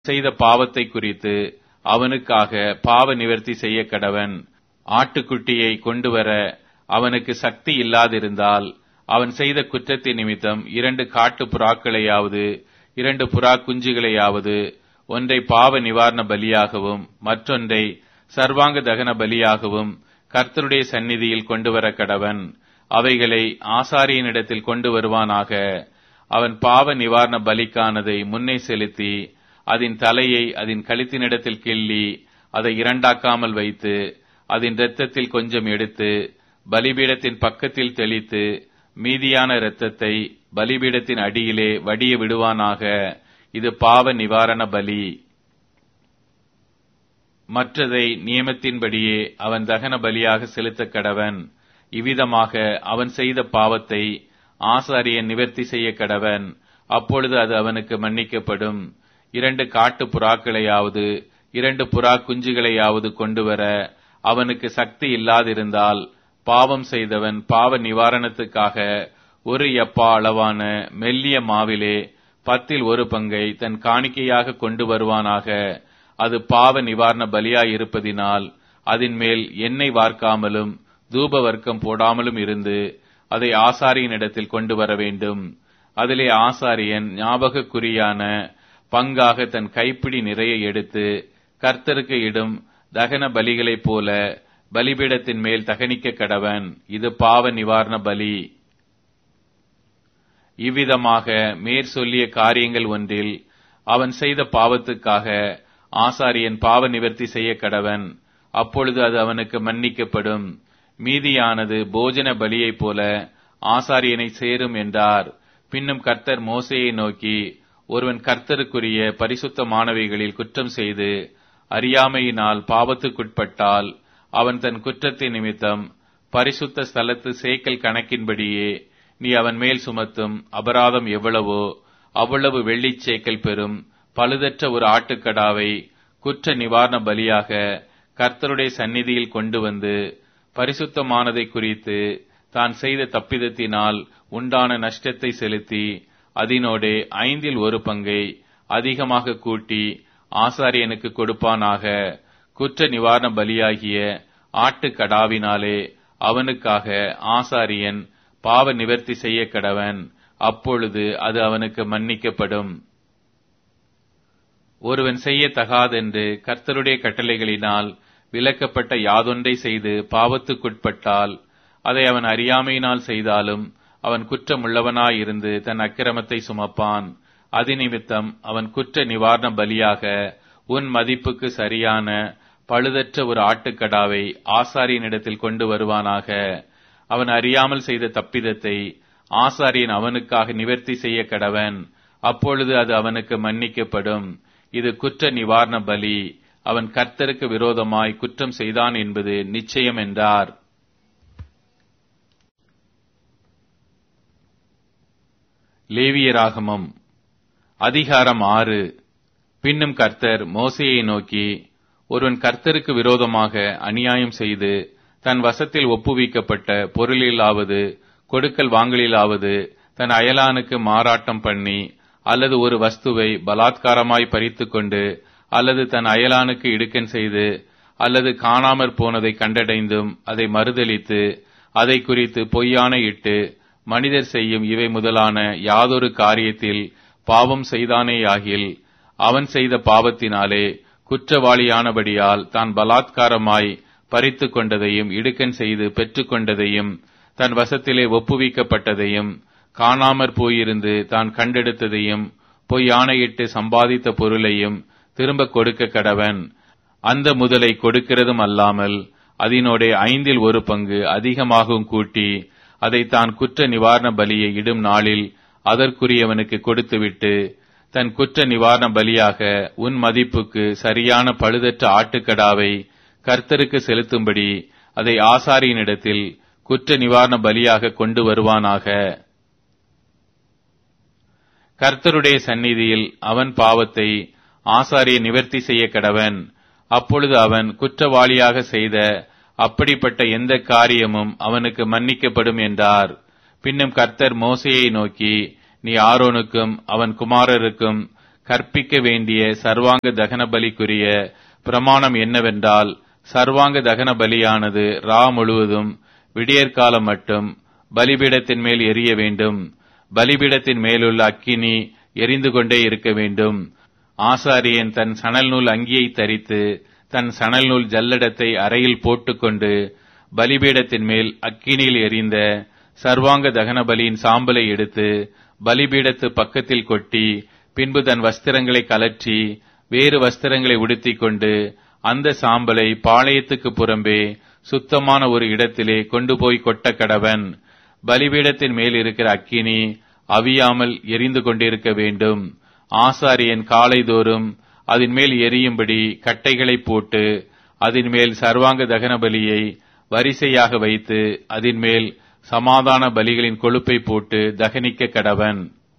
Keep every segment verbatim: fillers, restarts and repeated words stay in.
செய்த பாவத்தை குறித்து அவனுக்காக பாவ நிவர்த்தி செய்ய கடவன். ஆட்டுக்குட்டியை கொண்டுவர அவனுக்கு சக்தி இல்லாதிருந்தால் அவன் செய்த குற்றத்தின் நிமித்தம் இரண்டு காட்டு புறாக்களையாவது இரண்டு புறா குஞ்சுகளையாவது ஒன்றை பாவ நிவாரண பலியாகவும் மற்றொன்றை சர்வாங்க தகன பலியாகவும் கர்த்தருடைய சந்நிதியில் கொண்டுவர கடவன். அவைகளை ஆசாரியனிடத்தில் கொண்டு வருவானாக. அவன் பாவ நிவாரண பலிக்கானதை முன்னே செலுத்தி அதன் தலையை அதன் கழுத்தினிடத்தில் கிள்ளி அதை இரண்டாக்காமல் வைத்து அதன் இரத்தத்தில் கொஞ்சம் எடுத்து பலிபீடத்தின் பக்கத்தில் தெளித்து மீதியான இரத்தத்தை பலிபீடத்தின் அடியிலே வடிய விடுவானாக. இது பாவ நிவாரண பலி. மற்றதை நியமத்தின்படியே அவன் தகன பலியாக செலுத்த கடவன். இவ்விதமாக அவன் செய்த பாவத்தை ஆசாரியன் நிவர்த்தி செய்ய கடவன். அப்பொழுது அது அவனுக்கு மன்னிக்கப்படும். இரண்டு காட்டு புறாக்களையாவது இரண்டு புறா குஞ்சுகளையாவது கொண்டுவர அவனுக்கு சக்தி இல்லாதிருந்தால் பாவம் செய்தவன் பாவ நிவாரணத்துக்காக ஒரு எப்பா அளவான மெல்லிய மாவிலே பத்தில் ஒரு பங்கை தன் காணிக்கையாக கொண்டு வருவானாக. அது பாவ நிவாரண பலியாயிருப்பதினால் அதன் மேல் எண்ணெய் வார்க்காமலும் தூப வர்க்கம் போடாமலும் இருந்து அதை ஆசாரியனிடத்தில் கொண்டு வர வேண்டும். அதிலே ஆசாரியன் ஞாபகக்குறியான பங்காக தன் கைப்பிடி நிறைய எடுத்து கர்த்தருக்கு இடும் தகன பலிகளைப் போல பலிபீடத்தின் மேல் தகனிக்க கடவன். இது பாவ நிவாரண பலி. இவ்விதமாக மேற் சொல்லிய காரியங்கள் ஒன்றில் அவன் செய்த பாவத்துக்காக ஆசாரியன் பாவ நிவர்த்தி செய்ய கடவன். அப்பொழுது அது அவனுக்கு மன்னிக்கப்படும். மீதியானது போஜன பலியைப் போல ஆசாரியனை சேரும் என்றார். பின்னும் கர்த்தர் மோசேயை நோக்கி, ஒருவன் கர்த்தருக்குரிய பரிசுத்தமானவைகளில் குற்றம் செய்து அறியாமையினால் பாவத்துக்குட்பட்டால் அவன் தன் குற்றத்தின் நிமித்தம் பரிசுத்த ஸ்தலத்து சேக்கல் கணக்கின்படியே நீ அவன் மேல் சுமத்தும் அபராதம் எவ்வளவோ அவ்வளவு வெள்ளிச் சேக்கல் பெறும் பழுதற்ற ஒரு ஆட்டுக்கடாவை குற்ற நிவாரண பலியாக கர்த்தருடைய சந்நிதியில் கொண்டு வந்து பரிசுத்தமானதை குறித்து தான் செய்த தப்பிதத்தினால் உண்டான நஷ்டத்தை செலுத்தி அதனோடே ஐந்தில் ஒரு பங்கை அதிகமாக கூட்டி ஆசாரியனுக்கு கொடுப்பானாக. குற்ற நிவாரண பலியாகிய ஆட்டுக்கடாவினாலே அவனுக்காக ஆசாரியன் பாவ நிவர்த்தி செய்ய கடவன். அப்பொழுது அது அவனுக்கு மன்னிக்கப்படும். ஒருவன் செய்யத்தகாதென்று கர்த்தருடைய கட்டளைகளினால் விலக்கப்பட்ட யாதொன்றை செய்து பாவத்துக்குட்பட்டால் அதை அவன் அறியாமையினால் செய்தாலும் அவன் குற்றமுள்ளவனாயிருந்து தன் அக்கிரமத்தை சுமப்பான். அதிநிமித்தம் அவன் குற்ற நிவாரண பலியாக உன் மதிப்புக்கு சரியான பழுதற்ற ஒரு ஆட்டுக்கடாவை ஆசாரியனிடத்தில் கொண்டு வருவானாக. அவன் அறியாமல் செய்த தப்பிதத்தை ஆசாரியன் அவனுக்காக நிவர்த்தி செய்ய கடவன். அப்பொழுது அது அவனுக்கு மன்னிக்கப்படும். இது குற்ற நிவாரண பலி. அவன் கர்த்தருக்கு விரோதமாய் குற்றம் செய்தான் என்பது நிச்சயம் என்றார். லேவியராகமம் அதிகாரம் ஆறு. பின்னும் கர்த்தர் மோசேயை நோக்கி, ஒருவன் கர்த்தருக்கு விரோதமாக அநியாயம் செய்து தன் வசத்தில் ஒப்புவிக்கப்பட்ட பொருளிலாவது கொடுக்கல் வாங்கலிலாவது தன் அயலானுக்கு மாறாட்டம் பண்ணி அல்லது ஒரு வஸ்துவை பலாத்காரமாய் பறித்து கொண்டு அல்லது தன் அயலானுக்கு இடுக்கன் செய்து அல்லது காணாமற் போனதை கண்டடைந்தும் அதை மறுதலித்து அதை குறித்து பொய்யான இட்டு மனிதர் செய்யும் இவை முதலான யாதொரு காரியத்தில் பாவம் செய்தானேயாகில் அவன் செய்த பாவத்தினாலே குற்றவாளியானபடியால் தான் பலாத்காரமாய் பறித்து கொண்டதையும் இடுக்கன் செய்து பெற்றுக்கொண்டதையும் தன் வசத்திலே ஒப்புவிக்கப்பட்டதையும் காணாமற் போயிருந்து தான் கண்டெடுத்ததையும் பொய்யானையிட்டு சம்பாதித்த பொருளையும் திரும்ப கொடுக்க கடவன். அந்த முதலை கொடுக்கிறதும் அல்லாமல் அதனோட ஐந்தில் ஒரு பங்கு அதிகமாகவும் கூட்டி அதை தான் குற்ற நிவாரண பலியை இடும் நாளில் அதற்குரியவனுக்கு கொடுத்துவிட்டு தன் குற்ற நிவாரண பலியாக உன் மதிப்புக்கு சரியான பழுதற்ற ஆட்டுக்கடாவை கர்த்தருக்கு செலுத்தும்படி அதை ஆசாரியனிடத்தில் குற்ற நிவாரண பலியாக கொண்டு வருவானாக. கர்த்தருடைய சந்நிதியில் அவன் பாவத்தை ஆசாரிய நிவர்த்தி செய்ய கடவன். அப்பொழுது அவன் குற்றவாளியாக செய்த அப்படிப்பட்ட எந்த காரியமும் அவனுக்கு மன்னிக்கப்படும் என்றார். பின்னும் கர்த்தர் மோசேயை நோக்கி, நீ ஆரோனுக்கும் அவன் குமாரருக்கும் கற்பிக்க வேண்டிய சர்வாங்க தகன பலிக்குரிய பிரமாணம் என்னவென்றால், சர்வாங்க தகன பலியானது ரா முழுவதும் விடியற்காலம் மட்டும் பலிபீடத்தின் மேல் எரிய வேண்டும். பலிபீடத்தின் மேலுள்ள அக்கினி எரிந்து கொண்டே இருக்க வேண்டும். ஆசாரியன் தன் சணல் நூல் அங்கியை தரித்து தன் சணல் நூல் ஜல்லடத்தை அறையில் போட்டுக்கொண்டு பலிபீடத்தின் மேல் அக்கினியில் எரிந்த சர்வாங்க தகன பலியின் சாம்பலை எடுத்து பலிபீடத்து பக்கத்தில் கொட்டி, பின்பு தன் வஸ்திரங்களை கலற்றி வேறு வஸ்திரங்களை உடுத்திக் கொண்டு அந்த சாம்பலை பாளையத்துக்கு புறம்பே சுத்தமான ஒரு இடத்திலே கொண்டு போய் கொட்ட கடவன். பலிபீடத்தின் மேல் இருக்கிற அக்கினி அவியாமல் எரிந்து கொண்டிருக்க வேண்டும். ஆசாரியன் காலைதோறும் அதன் மேல் எரியும்படி கட்டைகளை போட்டு அதன் மேல் சர்வாங்க தகன பலியை வரிசையாக வைத்து அதன் மேல் சமாதான பலிகளின் கொழுப்பை போட்டு தகனிக்க கடவன்.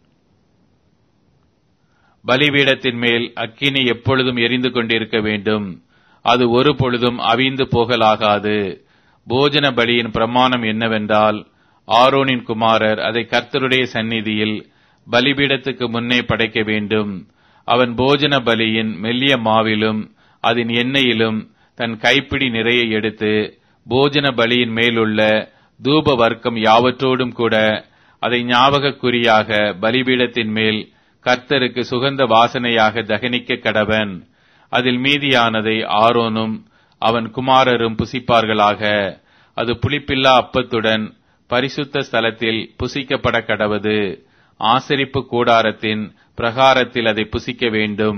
பலிபீடத்தின் மேல் அக்கினி எப்பொழுதும் எரிந்து கொண்டிருக்க வேண்டும். அது ஒரு பொழுதும் அவிந்து போகலாகாது. போஜன பலியின் பிரமாணம் என்னவென்றால், ஆரோனின் குமாரர் அதை கர்த்தருடைய சந்நிதியில் பலிபீடத்துக்கு முன்னே படைக்க வேண்டும். அவன் போஜன பலியின் மெல்லிய மாவிலும் அதன் எண்ணெயிலும் தன் கைப்பிடி நிறைய எடுத்து போஜன பலியின் மேலுள்ள தூப வர்க்கம் யாவற்றோடும் கூட அதை ஞாபகக்குறியாக பலிபீடத்தின் மேல் கர்த்தருக்கு சுகந்த வாசனையாக தகனிக்க கடவன். அதில் மீதியானதை ஆரோனும் அவன் குமாரரும் புசிப்பார்களாக. அது புளிப்பில்லா அப்பத்துடன் பரிசுத்த ஸ்தலத்தில் புசிக்கப்பட கடவது. ஆசரிப்பு கூடாரத்தின் பிரகாரத்தில் அதை புசிக்க வேண்டும்.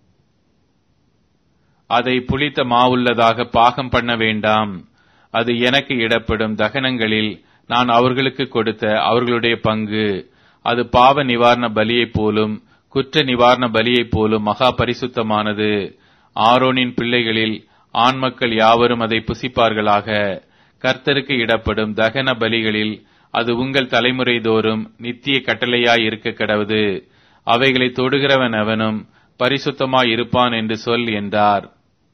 அதை புளித்த மாவுள்ளதாக பாகம் பண்ண வேண்டாம். அது எனக்கு இடப்படும் தகனங்களில் நான் அவர்களுக்கு கொடுத்த அவர்களுடைய பங்கு. அது பாவ நிவாரண பலியைப் போலும் குற்ற நிவாரண பலியைப் போலும் மகா பரிசுத்தமானது. ஆரோனின் பிள்ளைகளில் ஆண் மக்கள் யாவரும் அதை புசிப்பார்களாக. கர்த்தருக்கு இடப்படும் தகன பலிகளில் அது உங்கள் தலைமுறை தோறும் நித்திய கட்டளையாய் இருக்க கடவுது. அவைகளை தொடுகிறவன் அவனும் பரிசுத்தமாய் இருப்பான் என்று சொல் என்றார்.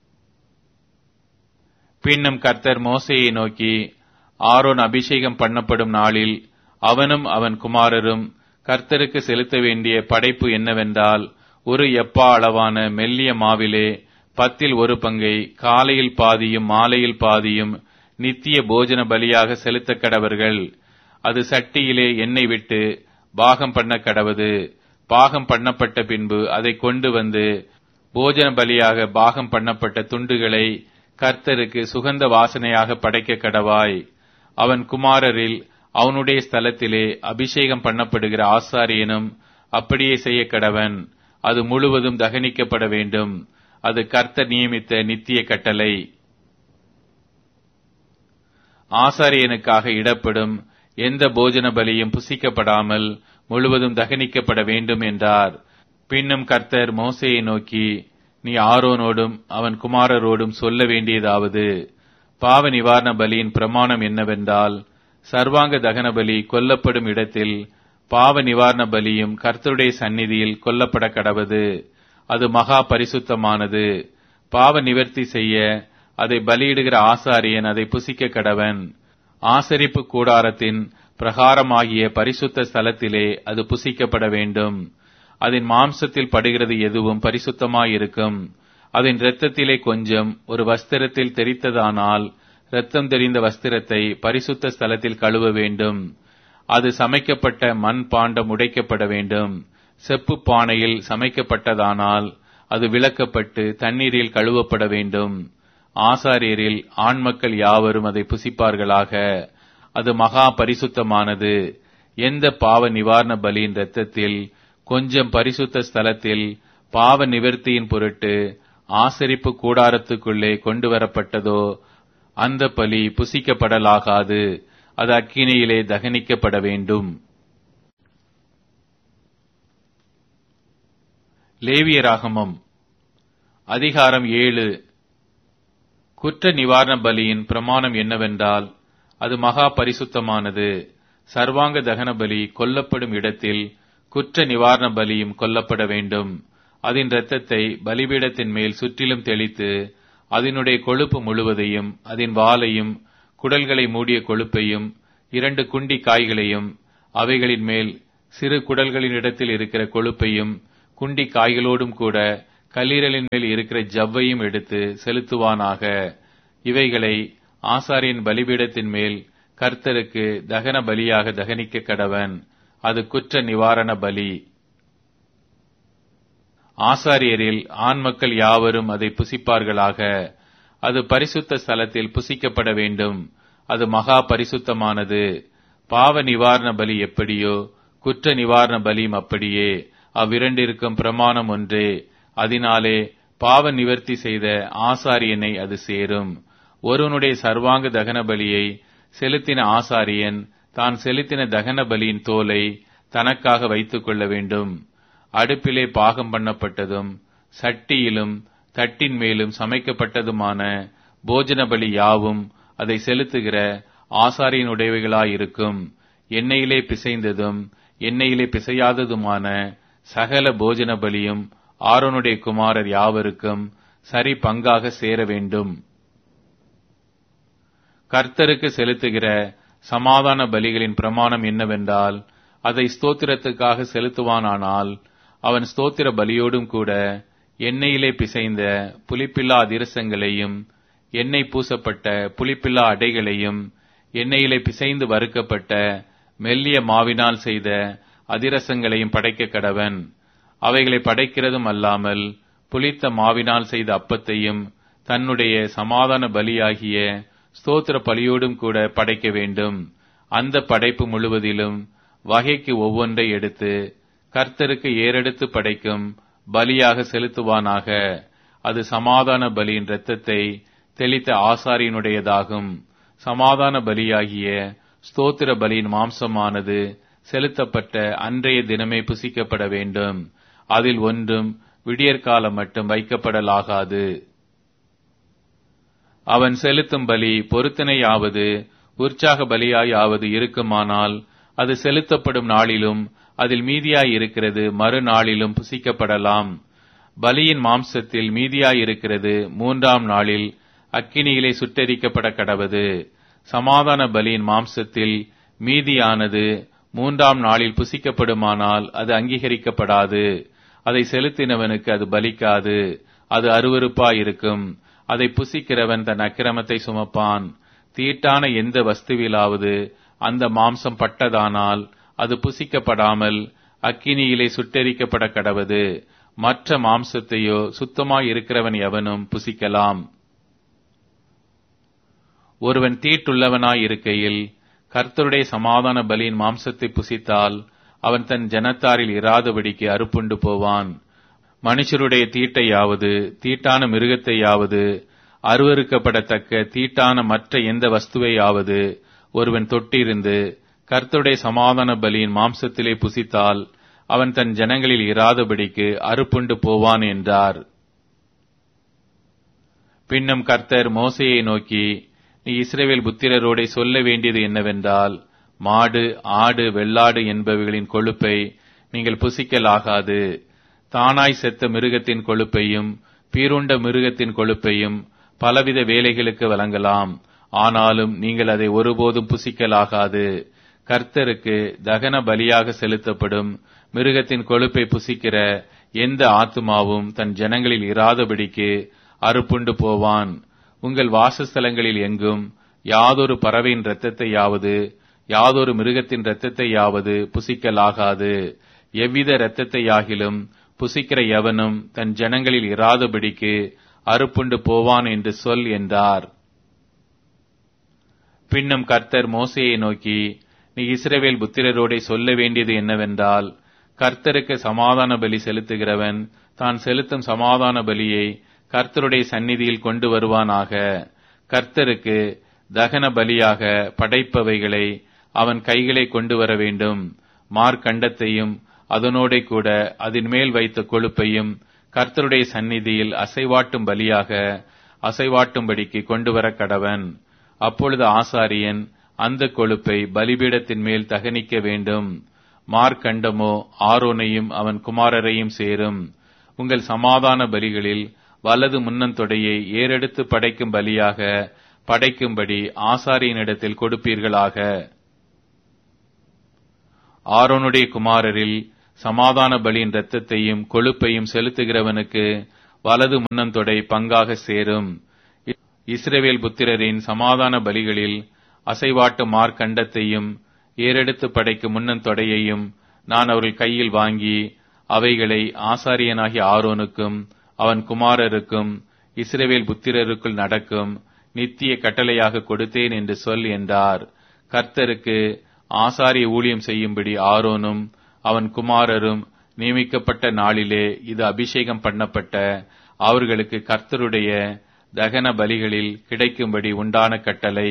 பின்னும் கர்த்தர் மோசேயை நோக்கி, ஆரோன் அபிஷேகம் பண்ணப்படும் நாளில் அவனும் அவன் குமாரரும் கர்த்தருக்கு செலுத்த வேண்டிய படைப்பு என்னவென்றால், ஒரு எப்பா அளவான மெல்லிய மாவிலே பத்தில் ஒரு பங்கை காலையில் பாதியும் மாலையில் பாதியும் நித்திய போஜன பலியாக செலுத்த கடவர்கள். அது சட்டியிலே எண்ணெய் விட்டு பாகம் பண்ண கடவது. பாகம் பண்ணப்பட்ட பின்பு அதை கொண்டு வந்து போஜன பலியாக பாகம் பண்ணப்பட்ட துண்டுகளை கர்த்தருக்கு சுகந்த வாசனையாக படைக்க கடவாய். அவன் குமாரரில் அவனுடைய ஸ்தலத்திலே அபிஷேகம் பண்ணப்படுகிற ஆசாரியனும் அப்படியே செய்ய கடவன். அது முழுவதும் தகனிக்கப்பட வேண்டும். அது கர்த்தர் நியமித்த நித்திய கட்டளை. ஆசாரியனுக்காக இடப்படும் எந்த போஜன பலியும் புசிக்கப்படாமல் முழுவதும் தகனிக்கப்பட வேண்டும் என்றார். பின்னும் கர்த்தர் மோசேயை நோக்கி, நீ ஆரோனோடும் அவன் குமாரரோடும் சொல்ல வேண்டியதாவது, பாவ நிவாரண பலியின் பிரமாணம் என்னவென்றால், சர்வாங்க தகன பலி கொல்லப்படும் இடத்தில் பாவ நிவாரண பலியும் கர்த்தருடைய சந்நிதியில் கொல்லப்பட கடவது. அது மகா பரிசுத்தமானது. பாவ நிவர்த்தி செய்ய அதை பலியிடுகிற ஆசாரியன் அதை புசிக்க கடவன். ஆசரிப்பு கூடாரத்தின் பிரகாரமாகிய பரிசுத்த ஸ்தலத்திலே அது புசிக்கப்பட வேண்டும். அதன் மாம்சத்தில் படுகிறது எதுவும் பரிசுத்தமாயிருக்கும். அதன் இரத்தத்திலே கொஞ்சம் ஒரு வஸ்திரத்தில் தெரித்ததானால் இரத்தம் தெரிந்த வஸ்திரத்தை பரிசுத்த ஸ்தலத்தில் கழுவ வேண்டும். அது சமைக்கப்பட்ட மண் பாண்டம் உடைக்கப்பட வேண்டும். செப்பு பானையில் சமைக்கப்பட்டதானால் அது விளக்கப்பட்டு தண்ணீரில் கழுவப்பட வேண்டும். ஆசாரியரில் ஆண் மக்கள் யாவரும் அதை புசிப்பார்களாக. அது மகா பரிசுத்தமானது. எந்த பாவ நிவாரண பலியின் இரத்தத்தில் கொஞ்சம் பரிசுத்த ஸ்தலத்தில் பாவ நிவர்த்தியின் பொருட்டு ஆசரிப்பு கூடாரத்துக்குள்ளே கொண்டு வரப்பட்டதோ அந்த பலி புசிக்கப்படலாகாது. அது அக்கினியிலே தகனிக்கப்பட வேண்டும். லேவியராகமம் அதிகாரம் ஏழு. குற்ற நிவாரண பலியின் பிரமாணம் என்னவென்றால், அது மகா பரிசுத்தமானது. சர்வாங்க தகன பலி கொல்லப்படும் இடத்தில் குற்ற நிவாரண பலியும் கொல்லப்பட வேண்டும். அதன் இரத்தத்தை பலிபீடத்தின் மேல் சுற்றிலும் தெளித்து அதனுடைய கொழுப்பு முழுவதையும் அதன் வாலையும் குடல்களை மூடிய கொழுப்பையும் இரண்டு குண்டி காய்களையும் அவைகளின் மேல் சிறு குடல்களின் இடத்தில் இருக்கிற கொழுப்பையும் குண்டி காய்களோடும் கூட கல்லீரலின் மேல் இருக்கிற ஜவ்வையும் எடுத்து செலுத்துவானாக. இவைகளை ஆசாரியன் பலிபீடத்தின் மேல் கர்த்தருக்கு தகன பலியாக தகனிக்க கடவன். அது குற்ற நிவாரண பலி. ஆசாரியரில் ஆண் மக்கள் யாவரும் அதை புசிப்பார்களாக. அது பரிசுத்த ஸ்தலத்தில் புசிக்கப்பட வேண்டும். அது மகா பரிசுத்தமானது. பாவ நிவாரண பலி எப்படியோ குற்ற நிவாரண பலியும் அப்படியே. அவ்விரண்டிற்கும் பிரமாணம் ஒன்றே. அதனாலே பாவ நிவர்த்தி செய்த ஆசாரியனை அது சேரும். ஒருவனுடைய சர்வாங்க தகன பலியை செலுத்தின ஆசாரியன் தான் செலுத்தின தகன பலியின் தோலை தனக்காக வைத்துக் கொள்ள வேண்டும். அடுப்பிலே பாகம் பண்ணப்பட்டதும் சட்டியிலும் தட்டின் மேலும் சமைக்கப்பட்டதுமான போஜன பலி யாவும் அதை செலுத்துகிற ஆசாரியனுடையவைகளாயிருக்கும். எண்ணெயிலே பிசைந்ததும் எண்ணெயிலே பிசையாததுமான சகல போஜன பலியும் ஆரோனுடைய குமாரர் யாவருக்கும் சரி பங்காக சேர வேண்டும். கர்த்தருக்கு செலுத்துகிற சமாதான பலிகளின் பிரமாணம் என்னவென்றால், அதை ஸ்தோத்திரத்துக்காக செலுத்துவானானால் அவன் ஸ்தோத்திர பலியோடும் கூட எண்ணெயிலே பிசைந்த புளிப்பில்லா அதிரசங்களையும் எண்ணெய் பூசப்பட்ட புளிப்பில்லா அடைகளையும் எண்ணெயிலே பிசைந்து வறுக்கப்பட்ட மெல்லிய மாவினால் செய்த அதிரசங்களையும் படைக்க கடவன். அவைகளை படைக்கிறதும் அல்லாமல் புளித்த மாவினால் செய்த அப்பத்தையும் தன்னுடைய சமாதான பலியாகிய ஸ்தோத்திர பலியோடும் கூட படைக்க வேண்டும். அந்த படைப்பு முழுவதிலும் வகைக்கு ஒவ்வொன்றை எடுத்து கர்த்தருக்கு ஏறெடுத்து படைக்கும் பலியாக செலுத்துவானாக. அது சமாதான பலியின் இரத்தத்தை தெளித்த ஆசாரியனுடையதாகும். சமாதான பலியாகிய ஸ்தோத்திர பலியின் மாம்சமானது செலுத்தப்பட்ட அன்றைய தினமே புசிக்கப்பட வேண்டும். அதில் ஒன்றும் விடியற்காலம் மட்டும் வைக்கப்படலாகாது. அவன் செலுத்தும் பலி பொருத்தனையாவது உற்சாக பலியாயாவது இருக்குமானால் அது செலுத்தப்படும் நாளிலும் அதில் மீதியாயிருக்கிறது மறுநாளிலும் புசிக்கப்படலாம். பலியின் மாம்சத்தில் மீதியாயிருக்கிறது மூன்றாம் நாளில் அக்கினியிலே சுட்டெரிக்கப்பட கடவது. சமாதான பலியின் மாம்சத்தில் மீதியானது மூன்றாம் நாளில் புசிக்கப்படுமானால் அது அங்கீகரிக்கப்படாது. அதை செலுத்தினவனுக்கு அது பலிக்காது. அது அருவருப்பாயிருக்கும். அதை புசிக்கிறவன் தன் அக்கிரமத்தை சுமப்பான். தீட்டான எந்த வஸ்துவிலாவது அந்த மாம்சம் பட்டதானால் அது புசிக்கப்படாமல் அக்கினியிலே சுட்டெரிக்கப்பட கடவது. மற்ற மாம்சத்தையோ சுத்தமாயிருக்கிறவன் எவனும் புசிக்கலாம். ஒருவன் தீட்டுள்ளவனாயிருக்கையில் கர்த்தருடைய சமாதான பலியின் மாம்சத்தை புசித்தால் அவன் தன் ஜனத்தாரில் இராதபடிக்கு அறுப்புண்டு போவான். மனுஷருடைய தீட்டையாவது தீட்டான மிருகத்தையாவது அருவருக்கப்படத்தக்க தீட்டான மற்ற எந்த வஸ்துவையாவது ஒருவன் தொட்டிருந்து கர்த்தருடைய சமாதான பலியின் மாம்சத்திலே புசித்தால் அவன் தன் ஜனங்களில் இராதபடிக்கு அறுப்புண்டு போவான் என்றார். பின்னும் கர்த்தர் மோசேயை நோக்கி, நீ இஸ்ரவேல் புத்திரரோடே சொல்ல வேண்டியது என்னவென்றால், மாடு ஆடு வெள்ளாடு என்பவைகளின் கொழுப்பை நீங்கள் புசிக்கலாகாது. தானாய் செத்த மிருகத்தின் கொழுப்பையும் பீருண்ட மிருகத்தின் கொழுப்பையும் பலவித வேலைகளுக்கு வழங்கலாம். ஆனாலும் நீங்கள் அதை ஒருபோதும் புசிக்கலாகாது. கர்த்தருக்கு தகன பலியாக செலுத்தப்படும் மிருகத்தின் கொழுப்பை புசிக்கிற எந்த ஆத்துமாவும் தன் ஜனங்களில் இராதபடிக்கு அறுப்புண்டு போவான். உங்கள் வாசஸ்தலங்களில் எங்கும் யாதொரு பறவையின் இரத்தத்தையாவது யாதொரு மிருகத்தின் இரத்தத்தையாவது புசிக்கலாகாது. எவ்வித இரத்தத்தையாகிலும் புசிக்கிற எவனும் தன் ஜனங்களில் இராதபடிக்கு அறுப்புண்டு போவான் என்று சொல் என்றார். பின்னும் கர்த்தர் மோசேயை நோக்கி, நீ இஸ்ரவேல் புத்திரரோடே சொல்ல வேண்டியது என்னவென்றால், கர்த்தருக்கு சமாதான பலி செலுத்துகிறவன் தான் செலுத்தும் சமாதான பலியை கர்த்தருடைய சந்நிதியில் கொண்டு வருவானாக. கர்த்தருக்கு தகன பலியாக படைப்பவைகளை அவன் கைகளை கொண்டு வர வேண்டும். மார்க்கண்டத்தையும் அதனோடே கூட அதன் மேல் வைத்த கொழுப்பையும் கர்த்தருடைய சந்நிதியில் அசைவாட்டும் பலியாக அசைவாட்டும்படிக்கு கொண்டு வர கடவன். அப்பொழுது ஆசாரியன் அந்த கொழுப்பை பலிபீடத்தின் மேல் தகனிக்க வேண்டும். மார்க்கண்டமோ ஆரோனையும் அவன் குமாரரையும் சேரும். உங்கள் சமாதான பலிகளில் வலது முன்னந்தொடையை ஏறெடுத்து படைக்கும் பலியாக படைக்கும்படி ஆசாரியனிடத்தில் கொடுப்பீர்களாக. ஆரோனுடைய குமாரரில் சமாதான பலியின் இரத்தத்தையும் கொழுப்பையும் செலுத்துகிறவனுக்கு வலது முன்னந்தொடை பங்காக சேரும். இஸ்ரவேல் புத்திரரின் சமாதான பலிகளில் அசைவாட்டு மார்க்கண்டத்தையும் ஏறெடுத்து படைக்கும் முன்னந்தொடையையும் நான் அவர்கள் கையில் வாங்கி அவைகளை ஆசாரியனாகிய ஆரோனுக்கும் அவன் குமாரருக்கும் இஸ்ரவேல் புத்திரருக்குள் நடக்கும் நித்திய கட்டளையாக கொடுத்தேன் என்று சொல் என்றார். கர்த்தருக்கு ஆசாரிய ஊழியம் செய்யும்படி ஆரோனும் அவன் குமாரரும் நியமிக்கப்பட்ட நாளிலே இது அபிஷேகம் பண்ணப்பட்ட அவர்களுக்கு கர்த்தருடைய தகன பலிகளில் கிடைக்கும்படி உண்டான கட்டளை.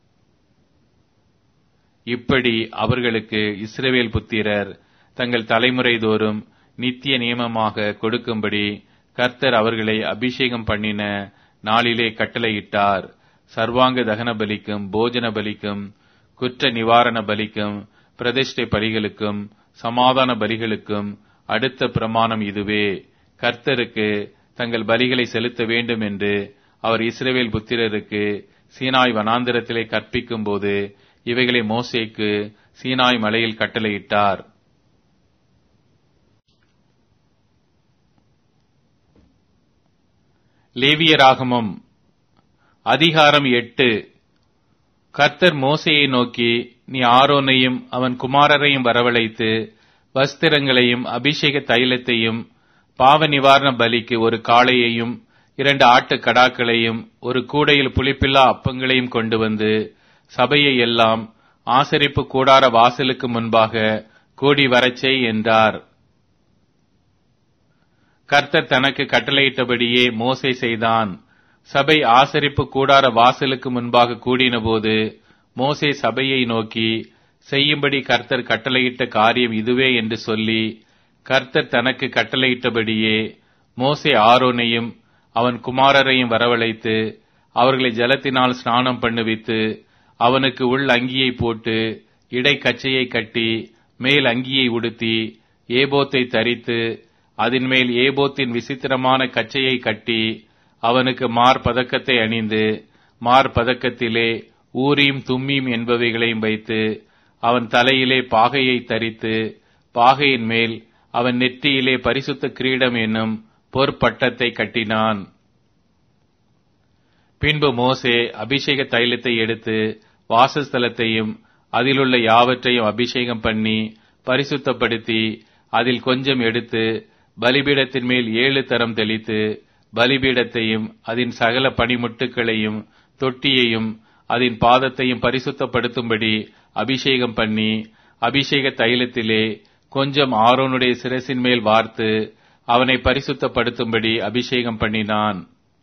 இப்படி அவர்களுக்கு இஸ்ரவேல் புத்திரர் தங்கள் தலைமுறை தோறும் நித்திய நியமமாக கொடுக்கும்படி கர்த்தர் அவர்களை அபிஷேகம் பண்ணின நாளிலே கட்டளையிட்டார். சர்வாங்க தகன பலிக்கும் போஜன பலிக்கும் குற்ற நிவாரண பலிக்கும் பிரதிஷ்டை பலிகளுக்கும் சமாதான பலிகளுக்கும் அடுத்த பிரமாணம் இதுவே. கர்த்தருக்கு தங்கள் பலிகளை செலுத்த வேண்டும் என்று அவர் இஸ்ரவேல் புத்திரருக்கு சீனாய் வனாந்திரத்திலே கற்பிக்கும் போது இவைகளை மோசேக்கு சீனாய் மலையில் கட்டளையிட்டார். லேவியராகமம் அதிகாரம் எட்டு. கர்த்தர் மோசேயை நோக்கி, நீ ஆரோனையும் அவன் குமாரரையும் வரவழைத்து வஸ்திரங்களையும் அபிஷேக தைலத்தையும் பாவ நிவாரண பலிக்கு ஒரு காளையையும் இரண்டு ஆட்டு கடாக்களையும் ஒரு கூடையில் புளிப்பில்லா அப்பங்களையும் கொண்டு வந்து சபையை எல்லாம் ஆசரிப்பு கூடார வாசலுக்கு முன்பாக கூடி வரச்செய் என்றார். கர்த்தர் தனக்கு கட்டளையிட்டபடியே மோசே செய்தான். சபை ஆசரிப்பு கூடார வாசலுக்கு முன்பாக கூடின போது மோசே சபையை நோக்கி, செய்யும்படி கர்த்தர் கட்டளையிட்ட காரியம் இதுவே என்று சொல்லி, கர்த்தர் தனக்கு கட்டளையிட்டபடியே மோசே ஆரோனையும் அவன் குமாரரையும் வரவழைத்து அவர்களை ஜலத்தினால் ஸ்நானம் பண்ணுவித்து அவனுக்கு உள் அங்கியை போட்டு இடை கச்சையை கட்டி மேல் அங்கியை உடுத்தி ஏபோத்தை தரித்து அதன் மேல் ஏபோத்தின் விசித்திரமான கச்சையை கட்டி அவனுக்கு மார்பதக்கத்தை அணிந்து மார்பதக்கத்திலே ஊரீம் தும்மீம் என்பவைகளையும் வைத்து அவன் தலையிலே பாகையை தரித்து பாகையின் மேல் அவன் நெற்றியிலே பரிசுத்த கிரீடம் என்னும் பொற்பட்டத்தை கட்டினான். பின்பு மோசே அபிஷேக தைலத்தை எடுத்து வாசஸ்தலத்தையும் அதிலுள்ள யாவற்றையும் அபிஷேகம் பண்ணி பரிசுத்தப்படுத்தி அதில் கொஞ்சம் எடுத்து பலிபீடத்தின் மேல் ஏழு தரம் தெளித்து பலிபீடத்தையும் அதன் சகல பனிமுட்டுகளையும் தொட்டியையும் அதன் பாதத்தையும் பரிசுத்தப்படுத்தும்படி அபிஷேகம் பண்ணி அபிஷேக தைலத்திலே கொஞ்சம் ஆரோனுடைய சிரசின் மேல் வார்த்து அவனை பரிசுத்தப்படுத்தும்படி அபிஷேகம் பண்ணினான்.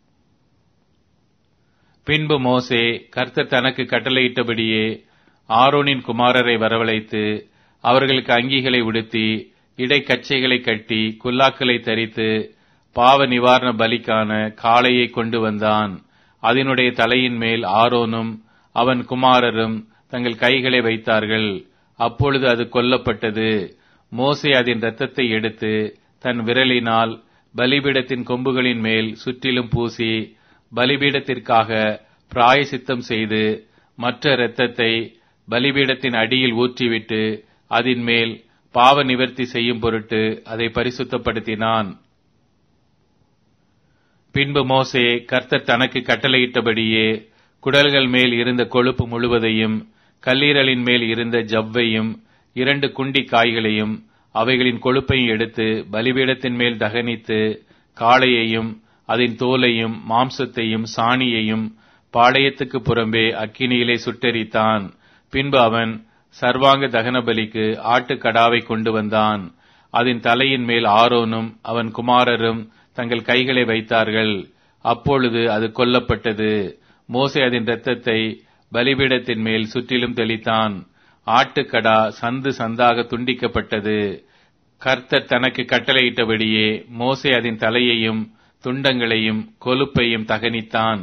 பின்பு மோசே கர்த்தர் தனக்கு கட்டளையிட்டபடியே ஆரோனின் குமாரரை வரவழைத்து அவர்களுக்கு அங்கிகளை உடுத்தி இடைக்கச்சைகளை கட்டி குல்லாக்களை தரித்து பாவ நிவாரண பலிக்கான காளையை கொண்டு வந்தான். அதனுடைய தலையின் மேல் ஆரோனும் அவன் குமாரரும் தங்கள் கைகளை வைத்தார்கள். அப்பொழுது அது கொல்லப்பட்டது. மோசே அதன் இரத்தத்தை எடுத்து தன் விரலினால் பலிபீடத்தின் கொம்புகளின் மேல் சுற்றிலும் பூசி பலிபீடத்திற்காக பிராயசித்தம் செய்து மற்ற இரத்தத்தை பலிபீடத்தின் அடியில் ஊற்றிவிட்டு அதன் மேல் பாவ நிவர்த்தி செய்யும் பொருட்டு அதை பரிசுத்தப்படுத்தினான். பின்பு மோசே கர்த்தர் தனக்கு கட்டளையிட்டபடியே குடல்கள் மேல் இருந்த கொழுப்பு முழுவதையும் கல்லீரலின் மேல் இருந்த ஜவ்வையும் இரண்டு குண்டி காய்களையும் அவைகளின் கொழுப்பையும் எடுத்து பலிபீடத்தின் மேல் தகனித்து காளையையும் அதன் தோலையும் மாம்சத்தையும் சாணியையும் பாளையத்துக்கு புறம்பே அக்கினியிலே சுட்டெரித்தான். பின்பு அவன் சர்வாங்க தகன பலிக்கு ஆட்டுக்கடாவை கொண்டு வந்தான். அதன் தலையின் மேல் ஆரோனும் அவன் குமாரரும் தங்கள் கைகளை வைத்தார்கள். அப்பொழுது அது கொல்லப்பட்டது. மோசே அதன் இரத்தத்தை பலிபீடத்தின் மேல் சுற்றிலும் தெளித்தான். ஆட்டுக்கடா சந்து சந்தாக துண்டிக்கப்பட்டது. கர்த்தர் தனக்கு கட்டளையிட்டபடியே மோசே அதன் தலையையும் துண்டங்களையும் கொழுப்பையும் தகனித்தான்.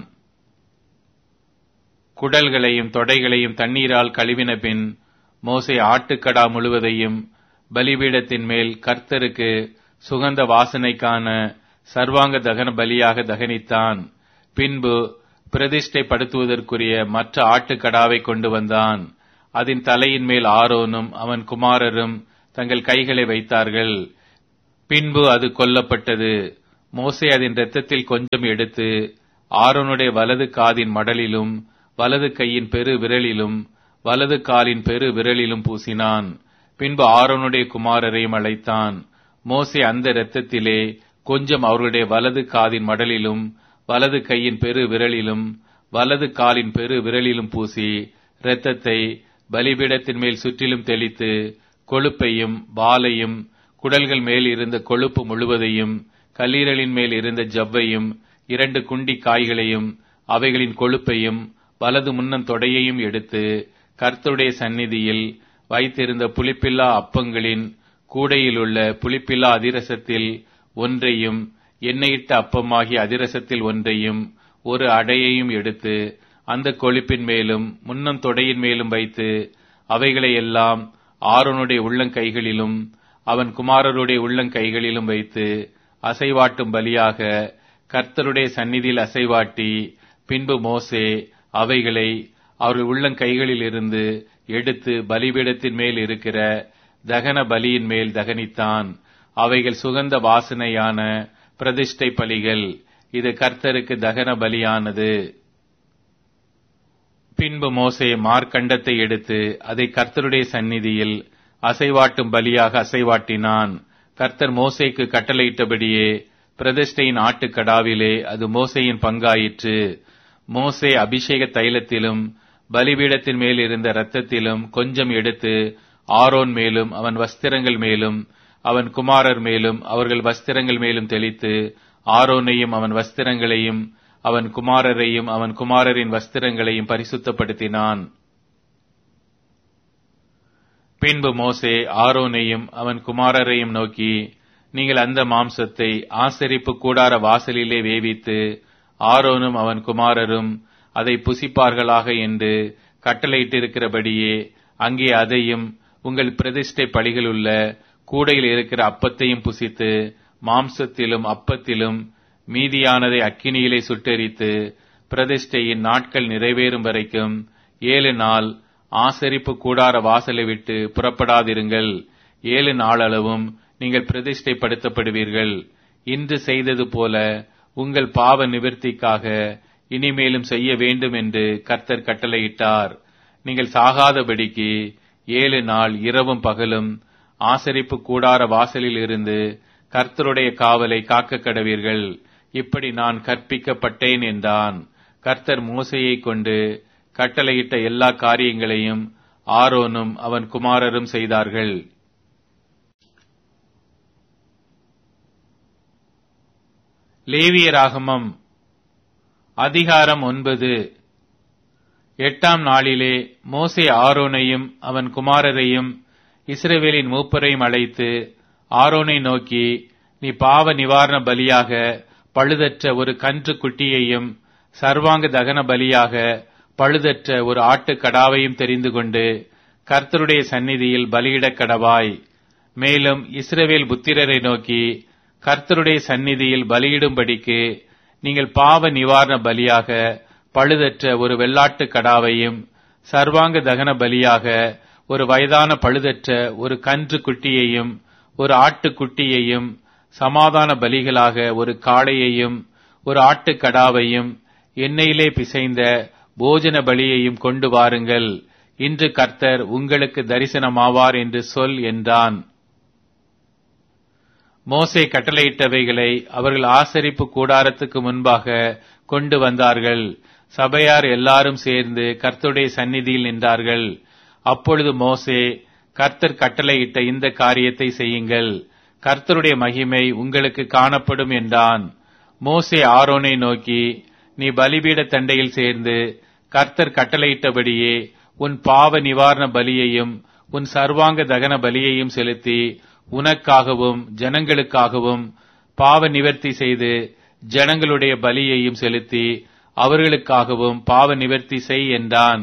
குடல்களையும் தொடைகளையும் தண்ணீரால் கழுவின பின் மோசே ஆட்டுக்கடா முழுவதையும் பலிபீடத்தின் மேல் கர்த்தருக்கு சுகந்த வாசனைக்கான சர்வாங்க தகன பலியாக தகனித்தான். பின்பு பிரதிஷ்டைப்படுத்துவதற்குரிய மற்ற ஆட்டுக்கடாவை கொண்டு வந்தான். அதன் தலையின் மேல் ஆரோனும் அவன் குமாரரும் தங்கள் கைகளை வைத்தார்கள். பின்பு அது கொல்லப்பட்டது. மோசே அதன் இரத்தத்தில் கொஞ்சம் எடுத்து ஆரோனுடைய வலது காதின் மடலிலும் வலது கையின் பெரு விரலிலும் வலது காலின் பெரு விரலிலும் பூசினான். பின்பு ஆரோனுடைய குமாரரையும் அழைத்தான். மோசே அந்த இரத்தத்திலே கொஞ்சம் அவர்களுடைய வலது காதின் மடலிலும் வலது கையின் பெரு விரலிலும் வலது காலின் பெரு விரலிலும் பூசி இரத்தத்தை பலிபீடத்தின் மேல் சுற்றிலும் தெளித்து கொழுப்பையும் வாலையும் குடல்கள் மேல் இருந்த கொழுப்பு முழுவதையும் கல்லீரலின் மேல் இருந்த ஜவ்வையும் இரண்டு குண்டி காய்களையும் அவைகளின் கொழுப்பையும் வலது முன்னம் தொடையையும் எடுத்து கர்த்தருடைய சந்நிதியில் வைத்திருந்த புளிப்பில்லா அப்பங்களின் கூடையிலுள்ள புளிப்பில்லா அதிரசத்தில் ஒன்றையும் எண்ணெயிட்ட அப்பமாகிய அதிரசத்தில் ஒன்றையும் ஒரு அடையையும் எடுத்து அந்த கொழுப்பின் மேலும் முன்னம் தொடையின் மேலும் வைத்து அவைகளை எல்லாம் ஆரோனுடைய உள்ளங்கைகளிலும் அவன் குமாரருடைய உள்ளங்கைகளிலும் வைத்து அசைவாட்டும் பலியாக கர்த்தருடைய சந்நிதியில் அசைவாட்டி, பின்பு மோசே அவைகளை அவர்கள் உள்ளங்கைகளில் இருந்து எடுத்து பலிபீடத்தின் மேல் இருக்கிற தகன பலியின் மேல் தகனித்தான். அவைகள் சுகந்த வாசனையான பிரதிஷ்டை பலிகள். இது கர்த்தருக்கு தகன பலியானது. பின்பு மோசே மார்க்கண்டத்தை எடுத்து அதை கர்த்தருடைய சந்நிதியில் அசைவாட்டும் பலியாக அசைவாட்டினான். கர்த்தர் மோசேக்கு கட்டளையிட்டபடியே பிரதிஷ்டையின் ஆட்டுக்கடாவிலே அது மோசேயின் பங்காயிற்று. மோசே அபிஷேக தைலத்திலும் பலிபீடத்தின் மேல் இருந்த இரத்தத்திலும் கொஞ்சம் எடுத்து ஆரோன் மேலும் அவன் வஸ்திரங்கள் மேலும் அவன் குமாரர் மேலும் அவர்கள் வஸ்திரங்கள் மேலும் தெளித்து ஆரோனையும் அவன் வஸ்திரங்களையும் அவன் குமாரரையும் அவன் குமாரரின் வஸ்திரங்களையும் பரிசுத்தப்படுத்தினான். பின்பு மோசே ஆரோனையும் அவன் குமாரரையும் நோக்கி, நீங்கள் அந்த மாம்சத்தை ஆசரிப்பு கூடார வாசலிலே வேவித்து ஆரோனும் அவன் குமாரரும் அதை புசிப்பார்களாக என்று கட்டளையிட்டிருக்கிறபடியே அங்கே அதையும் உங்கள் பிரதிஷ்டை பலிகளுள்ள கூடையில் இருக்கிற அப்பத்தையும் புசித்து மாம்சத்திலும் அப்பத்திலும் மீதியானதை அக்கினியிலே சுட்டெரித்து பிரதிஷ்டையின் நாட்கள் நிறைவேறும் வரைக்கும் ஏழு நாள் ஆசரிப்பு கூடார வாசலை விட்டு புறப்படாதிருங்கள். ஏழு நாளளவும் நீங்கள் பிரதிஷ்டைப்படுத்தப்படுவீர்கள். இன்று செய்தது போல உங்கள் பாவ நிவர்த்திக்காக இனிமேலும் செய்ய வேண்டும் என்று கர்த்தர் கட்டளையிட்டார். நீங்கள் சாகாதபடிக்கு ஏழு நாள் இரவும் பகலும் ஆசரிப்பு கூடார வாசலில் இருந்து கர்த்தருடைய காவலை காக்க கடவீர்கள். இப்படி நான் கற்பிக்கப்பட்டேன் என்றான். கர்த்தர் மோசேயை கொண்டு கட்டளையிட்ட எல்லா காரியங்களையும் ஆரோனும் அவன் குமாரரும் செய்தார்கள். லேவியராகமம் அதிகாரம் ஒன்பது. எட்டாம் நாளிலே மோசே ஆரோனையும் அவன் குமாரரையும் இஸ்ரவேலின் மூப்பரையும் அழைத்து ஆரோனை நோக்கி, நீ பாவ நிவாரண பலியாக பழுதற்ற ஒரு கன்று குட்டியையும் சர்வாங்க தகன பலியாக பழுதற்ற ஒரு ஆட்டுக்கடாவையும் தெரிந்து கொண்டு கர்த்தருடைய சந்நிதியில் பலியிடக் கடவாய். மேலும் இஸ்ரவேல் புத்திரரை நோக்கி, கர்த்தருடைய சந்நிதியில் பலியிடும்படிக்கு நீங்கள் பாவ நிவாரண பலியாக பழுதற்ற ஒரு வெள்ளாட்டு கடாவையும் சர்வாங்க தகன பலியாக ஒரு வயதான பழுதற்ற ஒரு கன்று குட்டியையும் ஒரு ஆட்டுக்குட்டியையும் சமாதான பலிகளாக ஒரு காளையையும் ஒரு ஆட்டுக்கடாவையும் எண்ணெயிலே பிசைந்த போஜன பலியையும் கொண்டு வாருங்கள். இன்று கர்த்தர் உங்களுக்கு தரிசனமாவார் என்று சொல் என்றான். மோசே கட்டளையிட்டவைகளை அவர்கள் ஆசரிப்பு கூடாரத்துக்கு முன்பாக கொண்டு வந்தார்கள். சபையார் எல்லாரும் சேர்ந்து கர்த்தருடைய சந்நிதியில் நின்றார்கள். அப்பொழுது மோசே, கர்த்தர் கட்டளையிட்ட இந்த காரியத்தை செய்யுங்கள், கர்த்தருடைய மகிமை உங்களுக்கு காணப்படும் என்றான். மோசே ஆரோனை நோக்கி, நீ பலிபீட தண்டையில் சேர்ந்து கர்த்தர் கட்டளையிட்டபடியே உன் பாவ நிவாரண பலியையும் உன் சர்வாங்க தகன பலியையும் செலுத்தி உனக்காகவும் ஜனங்களுக்காகவும் பாவ நிவர்த்தி செய்து ஜனங்களுடைய பலியையும் செலுத்தி அவர்களுக்காகவும் பாவ நிவர்த்தி செய் என்றான்.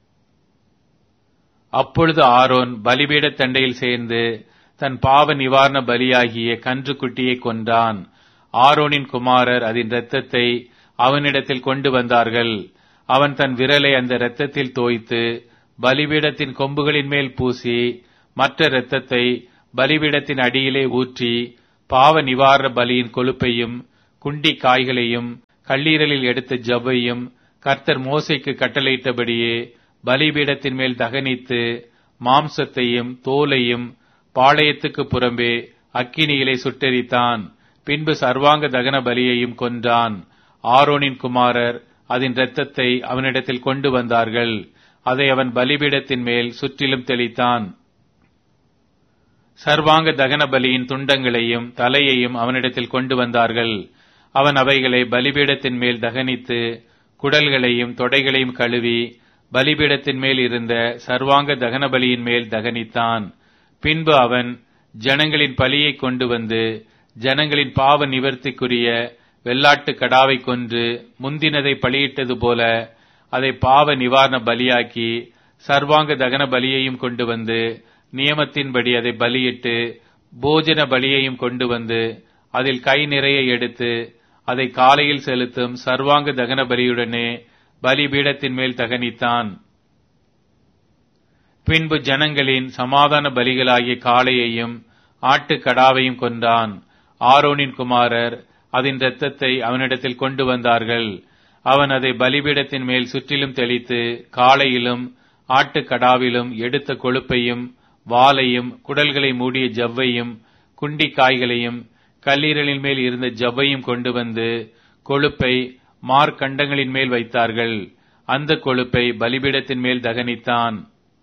அப்பொழுது ஆரோன் பலிபீட தண்டையில் சேர்ந்து தன் பாவ நிவாரண பலியாகிய கன்றுக்குட்டியை கொன்றான். ஆரோனின் குமாரர் அதன் இரத்தத்தை அவனிடத்தில் கொண்டு வந்தார்கள். அவன் தன் விரலை அந்த இரத்தத்தில் தோய்த்து பலிபீடத்தின் கொம்புகளின் மேல் பூசி மற்ற இரத்தத்தை பலிபீடத்தின் அடியிலே ஊற்றி பாவ நிவாரண பலியின் கொழுப்பையும் குண்டி காய்களையும் கல்லீரலில் எடுத்த ஜவ்வையும் கர்த்தர் மோசேக்கு கட்டளையிட்டபடியே பலிபீடத்தின் மேல் தகனித்து மாம்சத்தையும் தோலையும் பாளையத்துக்கு புறம்பே அக்கினியிலே சுட்டெரித்தான். பின்பு சர்வாங்க தகன பலியையும் கொன்றான். ஆரோனின் குமாரர் அதன் இரத்தத்தை அவனிடத்தில் கொண்டு வந்தார்கள். அதை அவன் பலிபீடத்தின் மேல் சுற்றிலும் தெளித்தான். சர்வாங்க தகன பலியின் துண்டங்களையும் தலையையும் அவனிடத்தில் கொண்டு வந்தார்கள். அவன் அவைகளை பலிபீடத்தின் மேல் தகனித்து குடல்களையும் தொடைகளையும் கழுவி பலிபீடத்தின் மேல் இருந்த சர்வாங்க தகன பலியின் மேல் தகனித்தான். பின்பு அவன் ஜனங்களின் பலியை கொண்டு வந்து ஜனங்களின் பாவ நிவர்த்திக்குரிய வெள்ளாட்டு கடாவை கொன்று முந்தினதை பலியிட்டது போல அதை பாவ நிவாரண பலியாக்கி சர்வாங்க தகன பலியையும் கொண்டு வந்து நியமத்தின்படி அதை பலியிட்டு போஜன பலியையும் கொண்டு வந்து அதில் கை நிறைய எடுத்து அதை காலையில் செலுத்தும் சர்வாங்க தகன பலியுடனே பலிபீடத்தின் மேல் தகனித்தான். பின்பு ஜனங்களின் சமாதான பலிகளாகிய காளையையும் ஆட்டு கடாவையும் கொன்றான். ஆரோனின் குமாரர் அதன் இரத்தத்தை அவனிடத்தில் கொண்டு வந்தார்கள். அவன் அதை பலிபீடத்தின் மேல் சுற்றிலும் தெளித்து காளையிலும் ஆட்டு கடாவிலும் எடுத்த கொழுப்பையும் வாலையும் குடல்களை மூடிய ஜவ்வையும் குண்டி காய்களையும் கல்லீரலின் மேல் இருந்த ஜவ்வையும் கொண்டு வந்து கொழுப்பை மார்க்கண்டங்களின் மேல் வைத்தார்கள். அந்த கொழுப்பை பலிபீடத்தின் மேல் தகனித்தான்.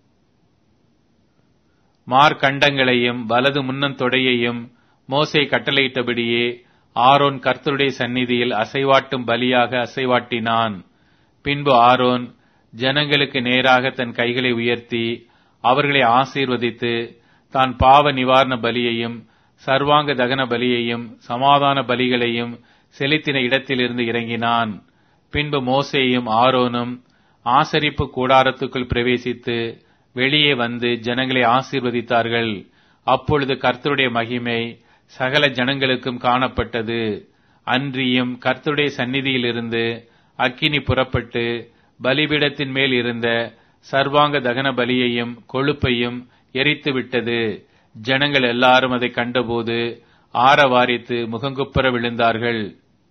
மார்க்கண்டங்களையும் வலது முன்னந்தொடையையும் மோசே கட்டளையிட்டபடியே ஆரோன் கர்த்தருடைய சந்நிதியில் அசைவாட்டும் பலியாக அசைவாட்டினான். பின்பு ஆரோன் ஜனங்களுக்கு நேராக தன் கைகளை உயர்த்தி அவர்களை ஆசீர்வதித்து தான் பாவ நிவாரண பலியையும் சர்வாங்க தகன பலியையும் சமாதான பலிகளையும் செலுத்தின இடத்திலிருந்து இறங்கினான். பின்பு மோசேயும் ஆரோனும் ஆசரிப்பு கூடாரத்துக்குள் பிரவேசித்து வெளியே வந்து ஜனங்களை ஆசீர்வதித்தார்கள். அப்பொழுது கர்த்தருடைய மகிமை சகல ஜனங்களுக்கும் காணப்பட்டது. அன்றியும் கர்த்தருடைய சந்நிதியிலிருந்து அக்கினி புறப்பட்டு பலிபீடத்தின் மேல் இருந்த சர்வாங்க தகன பலியையும் கொழுப்பையும் எரித்து விட்டது. ஜனங்கள் எல்லாரும் அதை கண்டபோது ஆரவாரித்து முகங்குப்புற விழுந்தார்கள்.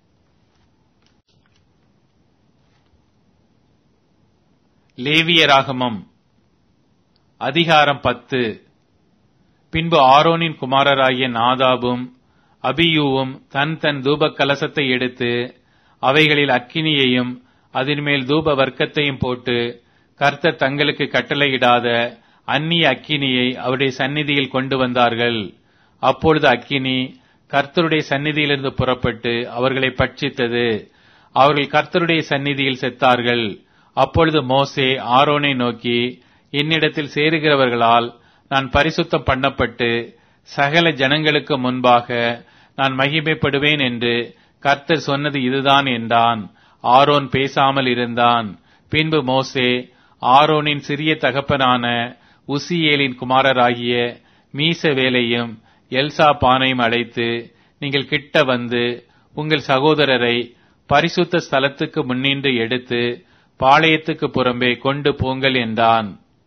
லேவியராகமம் அதிகாரம் பத்து. பின்பு ஆரோனின் குமாரராகிய நாதாபும் அபியூவும் தன் தன் தூப கலசத்தை எடுத்து அவைகளில் அக்கினியையும் அதன் மேல் தூப வர்க்கத்தையும் போட்டு கர்த்தர் தங்களுக்கு கட்டளையிடாத அந்நிய அக்கினியை அவருடைய சந்நிதியில் கொண்டு வந்தார்கள். அப்பொழுது அக்கினி கர்த்தருடைய சந்நிதியிலிருந்து புறப்பட்டு அவர்களை பட்சித்தது. அவர்கள் கர்த்தருடைய சந்நிதியில் செத்தார்கள். அப்பொழுது மோசே ஆரோனை நோக்கி, என்னிடத்தில் சேருகிறவர்களால் நான் பரிசுத்தம் பண்ணப்பட்டு சகல ஜனங்களுக்கு முன்பாக நான் மகிமைப்படுவேன் என்று கர்த்தர் சொன்னது இதுதான் என்றான். ஆரோன் பேசாமல் இருந்தான். பின்பு மோசே ஆரோனின் சிறிய தகப்பனான உசியேலின் குமாரராகிய மீசவேலையும் எல்சாபானையும் அழைத்து, நீங்கள் கிட்ட வந்து உங்கள் சகோதரரை பரிசுத்த ஸ்தலத்துக்கு முன்னின்று எடுத்து பாளையத்துக்கு புறம்பே கொண்டு போங்கள் என்றான்.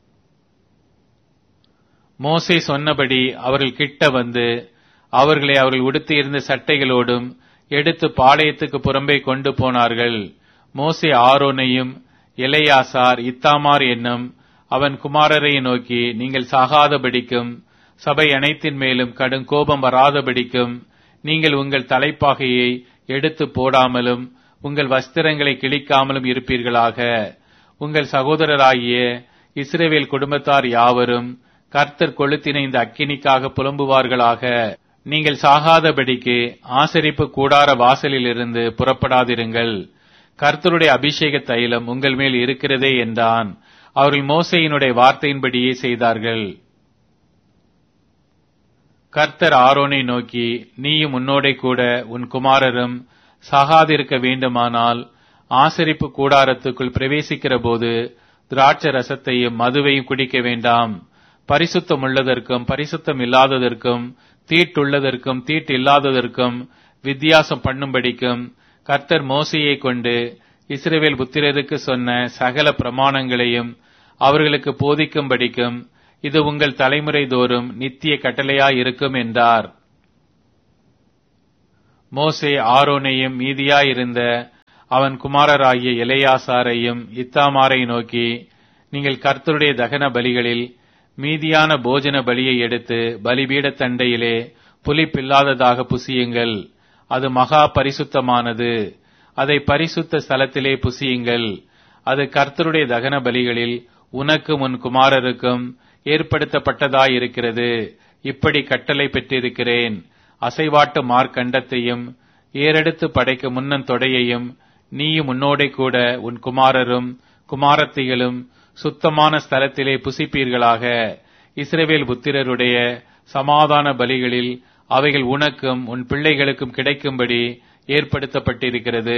மோசே சொன்னபடி அவர்கள் கிட்ட வந்து அவர்களை அவர்கள் உடுத்தியிருந்த சட்டைகளோடும் எடுத்து பாளையத்துக்கு புறம்பே கொண்டு போனார்கள். மோசே ஆரோனையும் எலெயாசார் இத்தாமார் என்னும் அவன் குமாரரை நோக்கி, நீங்கள் சாகாதபடிக்கும் சபை அனைத்தின் மேலும் கடும் கோபம் வராதபடிக்கும் நீங்கள் உங்கள் தலைப்பாகையை எடுத்து போடாமலும் உங்கள் வஸ்திரங்களை கிழிக்காமலும் இருப்பீர்களாக. உங்கள் சகோதரராகிய இஸ்ரவேல் குடும்பத்தார் யாவரும் கர்த்தர் கொளுத்தின இந்த அக்கினிக்காக புலம்புவார்களாக. நீங்கள் சாகாதபடிக்கு ஆசரிப்பு கூடார வாசலில் இருந்து புறப்படாதிருங்கள். கர்த்தருடைய அபிஷேக தைலம் உங்கள் மேல் இருக்கிறதே என்றான். அவர்கள் மோசேயினுடைய வார்த்தையின்படியே செய்தார்கள். கர்த்தர் ஆரோனை நோக்கி, நீயும் உன்னோடே கூட உன் குமாரரும் சாகாதிருக்க வேண்டுமானால் ஆசரிப்பு கூடாரத்துக்குள் பிரவேசிக்கிற போது திராட்சை ரசத்தையும் மதுவையும் குடிக்க வேண்டாம். பரிசுத்தம் உள்ளதற்கும் பரிசுத்தம் இல்லாததற்கும் தீட்டுள்ளதற்கும் தீட்டு இல்லாததற்கும் வித்தியாசம் பண்ணும்படிக்கும் கர்த்தர் மோசேயை கொண்டு இஸ்ரவேல் புத்திரருக்கு சொன்ன சகல பிரமாணங்களையும் அவர்களுக்கு போதிக்கும்படிக்கும் இது உங்கள் தலைமுறை தோறும் நித்திய கட்டளையாயிருக்கும் என்றார். மோசே ஆரோனையும் மீதியாயிருந்த அவன் குமாரராகிய எலெயாசாரையும் இத்தாமாரை நோக்கி, நீங்கள் கர்த்தருடைய தகன பலிகளில் மீதியான போஜன பலியை எடுத்து பலிபீடத் தண்டையிலே புளிப்பில்லாததாக புசியுங்கள். அது மகா பரிசுத்தமானது. அதை பரிசுத்த ஸ்தலத்திலே புசியுங்கள். அது கர்த்தருடைய தகன பலிகளில் உனக்கும் உன் குமாரருக்கும் ஏற்படுத்தப்பட்டதாயிருக்கிறது. இப்படி கட்டளை பெற்றிருக்கிறேன். அசைவாட்டு மார்க்கண்டத்தையும் ஏறெடுத்து படைக்க முன்னன் தொடையையும் நீயும் உன்னோடே கூட உன் குமாரரும் குமாரத்திகளும் சுத்தமான ஸ்தலத்திலே புசிப்பீர்களாக. இஸ்ரவேல் புத்திரருடைய சமாதான பலிகளில் அவைகள் உனக்கும் உன் பிள்ளைகளுக்கும் கிடைக்கும்படி ஏற்படுத்தப்பட்டிருக்கிறது.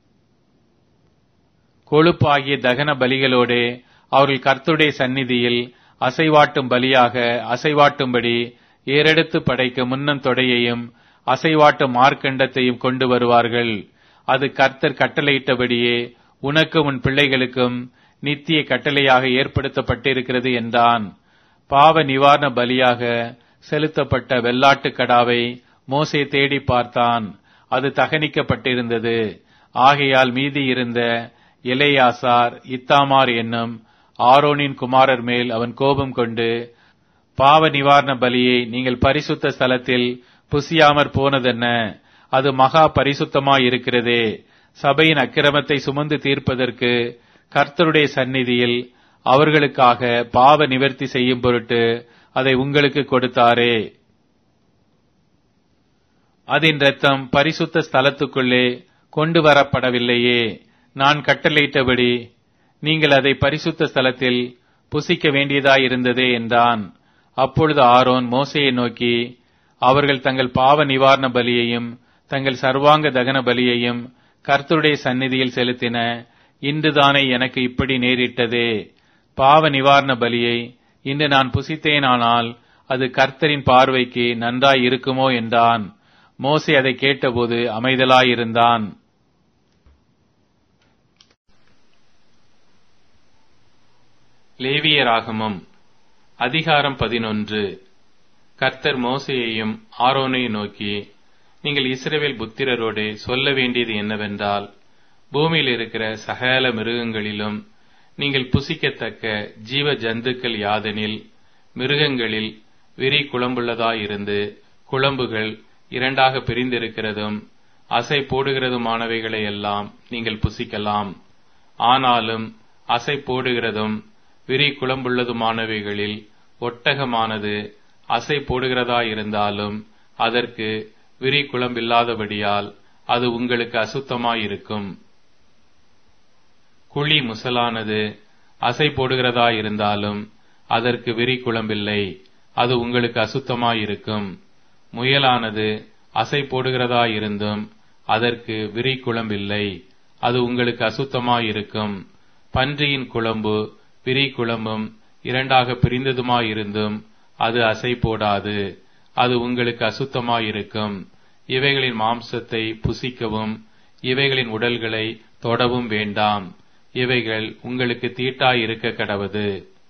கொழுப்பாகிய தகன பலிகளோடே அவர்கள் கர்த்தருடைய சந்நிதியில் அசைவாட்டும் பலியாக அசைவாட்டும்படி ஏறெடுத்து படைக்க முன்னன் தொடையையும் அசைவாட்டும் மார்க்கண்டத்தையும் கொண்டு வருவார்கள். அது கர்த்தர் கட்டளையிட்டபடியே உனக்கும் உன் பிள்ளைகளுக்கும் நித்திய கட்டளையாக ஏற்படுத்தப்பட்டிருக்கிறது என்றான். பாவ நிவாரண பலியாக செலுத்தப்பட்ட வெள்ளாட்டு கடாவை மோசே தேடி பார்த்தான். அது தகனிக்கப்பட்டிருந்தது. ஆகையால் மீதி இருந்த எலெயாசார் இத்தாமார் என்னும் ஆரோனின் குமாரர் மேல் அவன் கோபம் கொண்டு, பாவ நிவாரண பலியை நீங்கள் பரிசுத்த ஸ்தலத்தில் புசியாமற் போனதென்ன? அது மகா பரிசுத்தமாயிருக்கிறதே. சபையின் அக்கிரமத்தை சுமந்து தீர்ப்பதற்கு கர்த்தருடைய சந்நிதியில் அவர்களுக்காக பாவ நிவர்த்தி செய்யும் பொருட்டு அதை உங்களுக்கு கொடுத்தாரே. அதன் இரத்தம் பரிசுத்த ஸ்தலத்துக்குள்ளே கொண்டு வரப்படவில்லையே. நான் கட்டளையிட்டபடி நீங்கள் அதை பரிசுத்த ஸ்தலத்தில் புசிக்க வேண்டியதாயிருந்ததே என்றான். அப்பொழுது ஆரோன் மோசேயை நோக்கி, அவர்கள் தங்கள் பாவ நிவாரண பலியையும் தங்கள் சர்வாங்க தகன பலியையும் கர்த்தருடைய சந்நிதியில் செலுத்தின. இன்றுதானே எனக்கு இப்படி நேரிட்டதே. பாவ நிவாரண பலியை இன்று நான் புசித்தேனானால் அது கர்த்தரின் பார்வைக்கு நன்றாய் இருக்குமோ என்றான். மோசே அதை கேட்டபோது அமைதலாயிருந்தான். லேவியராகமம் அதிகாரம் பதினொன்று. கர்த்தர் மோசேயையும் ஆரோனையும் நோக்கி, நீங்கள் இஸ்ரவேல் புத்திரரோடு சொல்ல வேண்டியது என்னவென்றால், பூமியில் இருக்கிற சகல மிருகங்களிலும் நீங்கள் புசிக்கத்தக்க ஜீவ ஜந்துக்கள் யாதெனில், மிருகங்களில் விரி குழம்புள்ளதாயிருந்து குழம்புகள் இரண்டாக பிரிந்திருக்கிறதும் அசை போடுகிறதுமானவைகளை எல்லாம் நீங்கள் புசிக்கலாம். ஆனாலும் அசை போடுகிறதும் விரி குழம்புள்ளதுமானவைகளில் ஒட்டகமானது அசை போடுகிறதாயிருந்தாலும் அதற்கு விரி குழம்பில்லாதபடியால் அது உங்களுக்கு அசுத்தமாயிருக்கும். குழி முசலானது அசை போடுகிறதாயிருந்தாலும் அதற்கு விரி குழம்பில்லை, அது உங்களுக்கு அசுத்தமாயிருக்கும். முயலானது அசை போடுகிறதாயிருந்தும் அதற்கு விரி குழம்பில்லை, அது உங்களுக்கு அசுத்தமாயிருக்கும். பன்றியின் குழம்பு விரி குழம்பும் இரண்டாக பிரிந்ததுமாயிருந்தும் அது அசை போடாது, அது உங்களுக்கு அசுத்தமாயிருக்கும். இவைகளின் மாம்சத்தை புசிக்கவும் இவைகளின் உடல்களை தொடவும் வேண்டாம். இவைகள் உங்களுக்கு தீட்டாயிருக்க கடவது.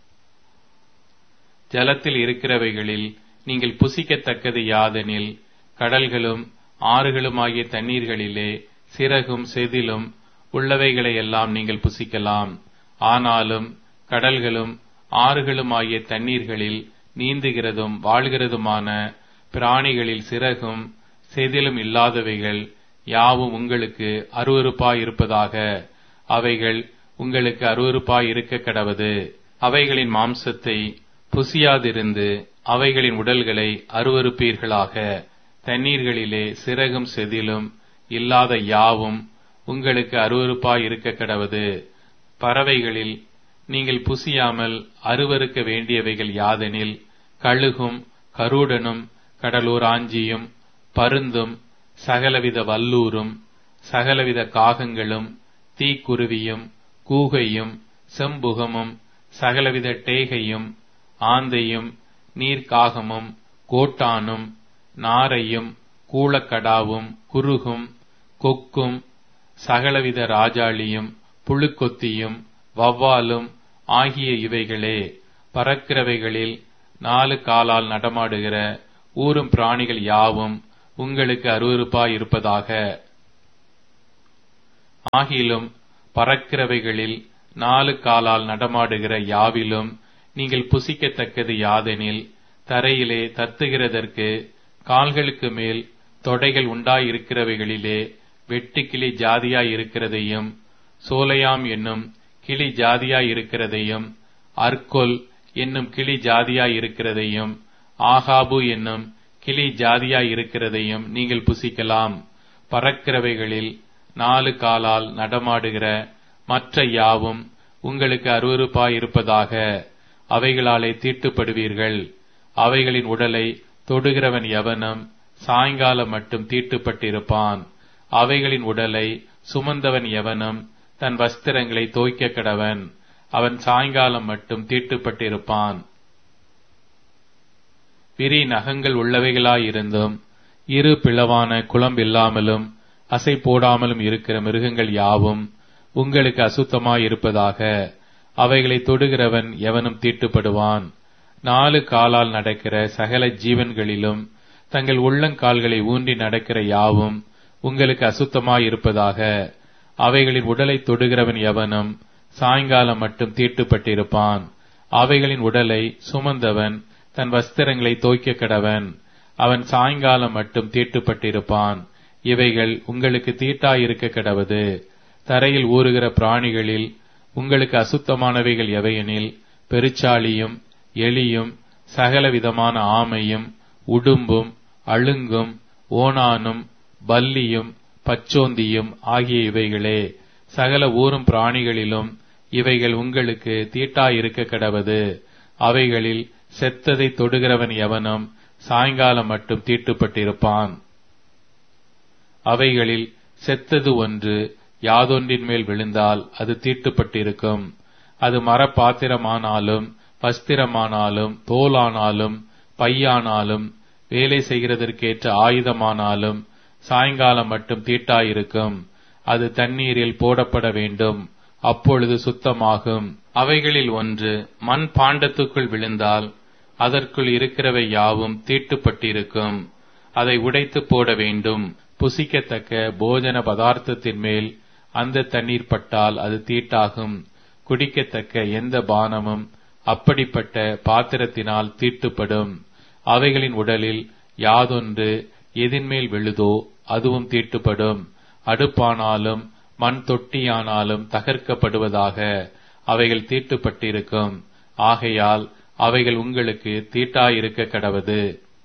ஜலத்தில் இருக்கிறவைகளில் நீங்கள் புசிக்கத்தக்கது யாதெனில், கடல்களும் ஆறுகளுமாகிய தண்ணீர்களிலே சிறகும் செதிலும் உள்ளவைகளை எல்லாம் நீங்கள் புசிக்கலாம். ஆனாலும் கடல்களும் ஆறுகளுமாகிய தண்ணீர்களில் நீந்துகிறதும் வாழ்கிறதுமான பிராணிகளில் சிறகும் செதிலும் இல்லாதவைகள் யாவும் உங்களுக்கு அருவருப்பாயிருப்பதாக. அவைகள் உங்களுக்கு அருவருப்பாயிருக்க கடவது. அவைகளின் மாம்சத்தை புசியாதிருந்து அவைகளின் உடல்களை அருவருப்பீர்களாக. தண்ணீர்களிலே சிறகும் செதிலும் இல்லாத யாவும் உங்களுக்கு அருவருப்பாயிருக்க கடவது. பறவைகளில் நீங்கள் புசியாமல் அருவருக்க வேண்டியவைகள் யாதெனில், கழுகும் கருடனும் கடலூராஞ்சியும் பருந்தும் சகலவித வல்லூரும் சகலவித காகங்களும் தீக்குருவியும் கூகையும் செம்புகமும் சகலவித டேகையும் ஆந்தையும் நீர்க்காகமும் கோட்டானும் நாரையும் கூளக்கடாவும் குருகும் கொக்கும் சகலவித ராஜாளியும் புழுக்கொத்தியும் வவ்வாலும் ஆகிய இவைகளே பறக்கிறவைகளில் நாலு காலால் நடமாடுகிற ஊரும் பிராணிகள் யாவும் உங்களுக்கு அருவருப்பாயிருப்பதாக. ஆகிலும் பறக்கிறவைகளில் நாலு காலால் நடமாடுகிற யாவிலும் நீங்கள் புசிக்கத்தக்கது யாதெனில், தரையிலே தத்துகிறதற்கு கால்களுக்கு மேல் தொடைகள் உண்டாயிருக்கிறவைகளிலே வெட்டுக்கிளி ஜாதியாயிருக்கிறதையும், சோலையாம் என்னும் கிளி ஜாதியாயிருக்கிறதையும், அர்கொல் என்னும் கிளி ஜாதியாயிருக்கிறதையும், ஆகாபு என்னும் கிளி ஜாதியாயிருக்கிறதையும் நீங்கள் புசிக்கலாம். பறக்கிறவைகளில் நாலு காலால் நடமாடுகிற மற்ற யாவும் உங்களுக்கு அருவருப்பாயிருப்பதாக. அவைகளாலே தீட்டுப்படுவீர்கள். அவைகளின் உடலை தொடுகிறவன் எவனும் சாயங்காலம் மட்டும் தீட்டுப்பட்டிருப்பான். அவைகளின் உடலை சுமந்தவன் எவனும் தன் வஸ்திரங்களை தோய்க்க கடவன். அவன் சாயங்காலம் மட்டும் தீட்டுப்பட்டிருப்பான். விரி நகங்கள் உள்ளவைகளாயிருந்தும் இரு பிளவான குளம்பில்லாமலும் அசை போடாமலும் இருக்கிற மிருகங்கள் யாவும் உங்களுக்கு அசுத்தமாயிருப்பதாக. அவைகளை தொடுகிறவன் எவனும் தீட்டுப்படுவான். நாலு காலால் நடக்கிற சகல ஜீவன்களிலும் தங்கள் உள்ளங்கால்களை ஊன்றி நடக்கிற யாவும் உங்களுக்கு அசுத்தமாயிருப்பதாக. அவைகளின் உடலை தொடுகிறவன் எவனும் சாயங்காலம் மட்டும் தீட்டுப்பட்டிருப்பான். அவைகளின் உடலை சுமந்தவன் தன் வஸ்திரங்களை தோய்க்க கடவன். அவன் சாயங்காலம் மட்டும் தீட்டுப்பட்டிருப்பான். இவைகள் உங்களுக்கு தீட்டாயிருக்க கடவது. தரையில் ஊறுகிற பிராணிகளில் உங்களுக்கு அசுத்தமானவைகள் எவையெனில், பெருச்சாளியும் எலியும் சகல விதமான ஆமையும் உடும்பும் அழுங்கும் ஓணானும் பல்லியும் பச்சோந்தியும் ஆகிய இவைகளே. சகல ஊரும் பிராணிகளிலும் இவைகள் உங்களுக்கு தீட்டாயிருக்க கடவது. அவைகளில் செத்ததை தொடுகிறவன் எவனும் சாயங்காலம் மட்டும் தீட்டுப்பட்டிருப்பான். அவைகளில் செத்தது ஒன்று யாதொன்றின் மேல் விழுந்தால் அது தீட்டுப்பட்டிருக்கும். அது மரப்பாத்திரமானாலும் வஸ்திரமானாலும் தோலானாலும் பையானாலும் வேலை செய்கிறதற்கேற்ற ஆயுதமானாலும் சாயங்காலம் மட்டும் தீட்டாயிருக்கும். அது தண்ணீரில் போடப்பட வேண்டும், அப்பொழுது சுத்தமாகும். அவைகளில் ஒன்று மண் பாண்டத்துக்குள் விழுந்தால் அதற்குள் இருக்கிறவை யாவும் தீட்டுப்பட்டிருக்கும். அதை உடைத்து போட வேண்டும். புசிக்கத்தக்க போஜன பதார்த்தத்தின் மேல் அந்த தண்ணீர் பட்டால் அது தீட்டாகும். குடிக்கத்தக்க எந்த பானமும் அப்படிப்பட்ட பாத்திரத்தினால் தீட்டுப்படும். அவைகளின் உடலில் யாதொன்று எதின்மேல் விழுதோ அதுவும் தீட்டுப்படும். அடுப்பானாலும் மண் தொட்டியானாலும் தகர்க்கப்படுவதாக. அவைகள் தீட்டுப்பட்டிருக்கும். ஆகையால் அவைகள் உங்களுக்கு தீட்டாயிருக்க கடவது.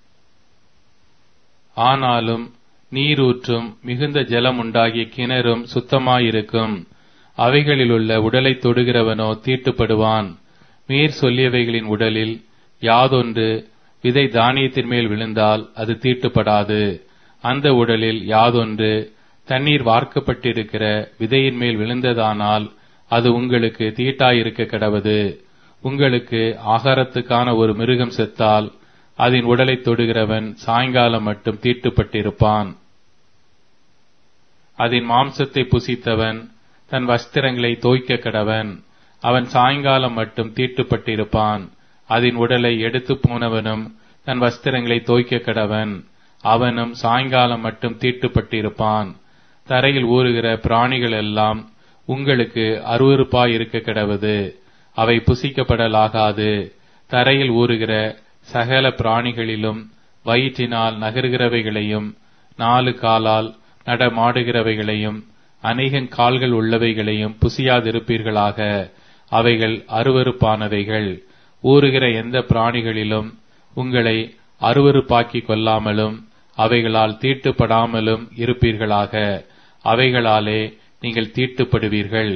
ஆனாலும் நீரூற்றும் மிகுந்த ஜலம் உண்டாகிய கிணறும் சுத்தமாயிருக்கும். அவைகளிலுள்ள உடலை தொடுகிறவனோ தீட்டுப்படுவான். மீர் சொல்லியவைகளின் உடலில் யாதொன்று விதை தானியத்தின் மேல் விழுந்தால் அது தீட்டுப்படாது. அந்த உடலில் யாதொன்று தண்ணீர் வார்க்கப்பட்டிருக்கிற விதையின் மேல் விழுந்ததானால் அது உங்களுக்கு தீட்டாயிருக்க கடவது. உங்களுக்கு ஆகாரத்துக்கான ஒரு மிருகம் செத்தால் அதன் உடலை தொடுகிறவன் சாயங்காலம் மட்டும் தீட்டுப்பட்டிருப்பான். அதன் மாம்சத்தை புசித்தவன் தன் வஸ்திரங்களை தோய்க்க கடவன். அவன் சாயங்காலம் மட்டும் தீட்டுப்பட்டிருப்பான். அதன் உடலை எடுத்து போனவனும் தன் வஸ்திரங்களை தோய்க்க கடவன். அவனும் சாயங்காலம் மட்டும் தீட்டுப்பட்டிருப்பான். தரையில் ஊறுகிற பிராணிகள் எல்லாம் உங்களுக்கு அருவருப்பாயிருக்க கடவது. அவை புசிக்கப்படலாகாது. தரையில் ஊறுகிற சகல பிராணிகளிலும் வயிற்றினால் நகர்கிறவைகளையும் நாலு காலால் நடமாடுகிறவைகளையும் அநேகங் கால்கள் உள்ளவைகளையும் புசியாதிருப்பீர்களாக. அவைகள் அருவருப்பானவைகள். ஊறுகிற எந்த பிராணிகளிலும் உங்களை அருவருப்பாக்கிக் கொள்ளாமலும் அவைகளால் தீட்டுப்படாமலும் இருப்பீர்களாக. அவைகளாலே நீங்கள் தீட்டுப்படுவீர்கள்.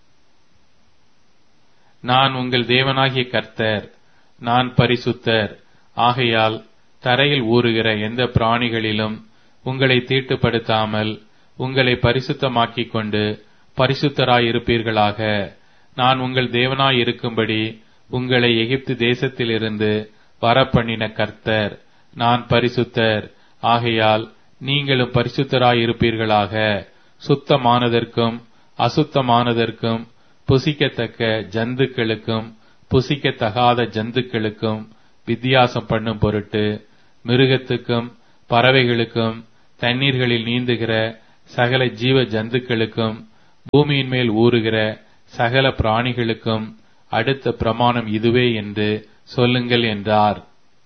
நான் உங்கள் தேவனாகிய கர்த்தர், நான் பரிசுத்தர். ஆகையால் தரையில் ஊறுகிற எந்த பிராணிகளிலும் உங்களை தீட்டுப்படுத்தாமல் உங்களை பரிசுத்தமாக்கிக் கொண்டு பரிசுத்தராயிருப்பீர்களாக. நான் உங்கள் தேவனாயிருக்கும்படி உங்களை எகிப்து தேசத்திலிருந்து வரப்பண்ணின கர்த்தர், நான் பரிசுத்தர். ஆகையால் நீங்களும் பரிசுத்தராயிருப்பீர்களாக. சுத்தமானதற்கும் அசுத்தமானதற்கும் புசிக்கத்தக்க ஜந்துக்களுக்கும் புசிக்கத்தகாத ஜந்துக்களுக்கும் வித்தியாசம் பண்ணும் பொருட்டு மிருகத்துக்கும் பறவைகளுக்கும் தண்ணீர்களில் நீந்துகிற சகல ஜீவ ஜந்துக்களுக்கும் பூமியின் மேல் ஊறுகிற சகல பிராணிகளுக்கும் அடுத்த பிரமாணம் இதுவே என்று சொல்லுங்கள் என்றார்.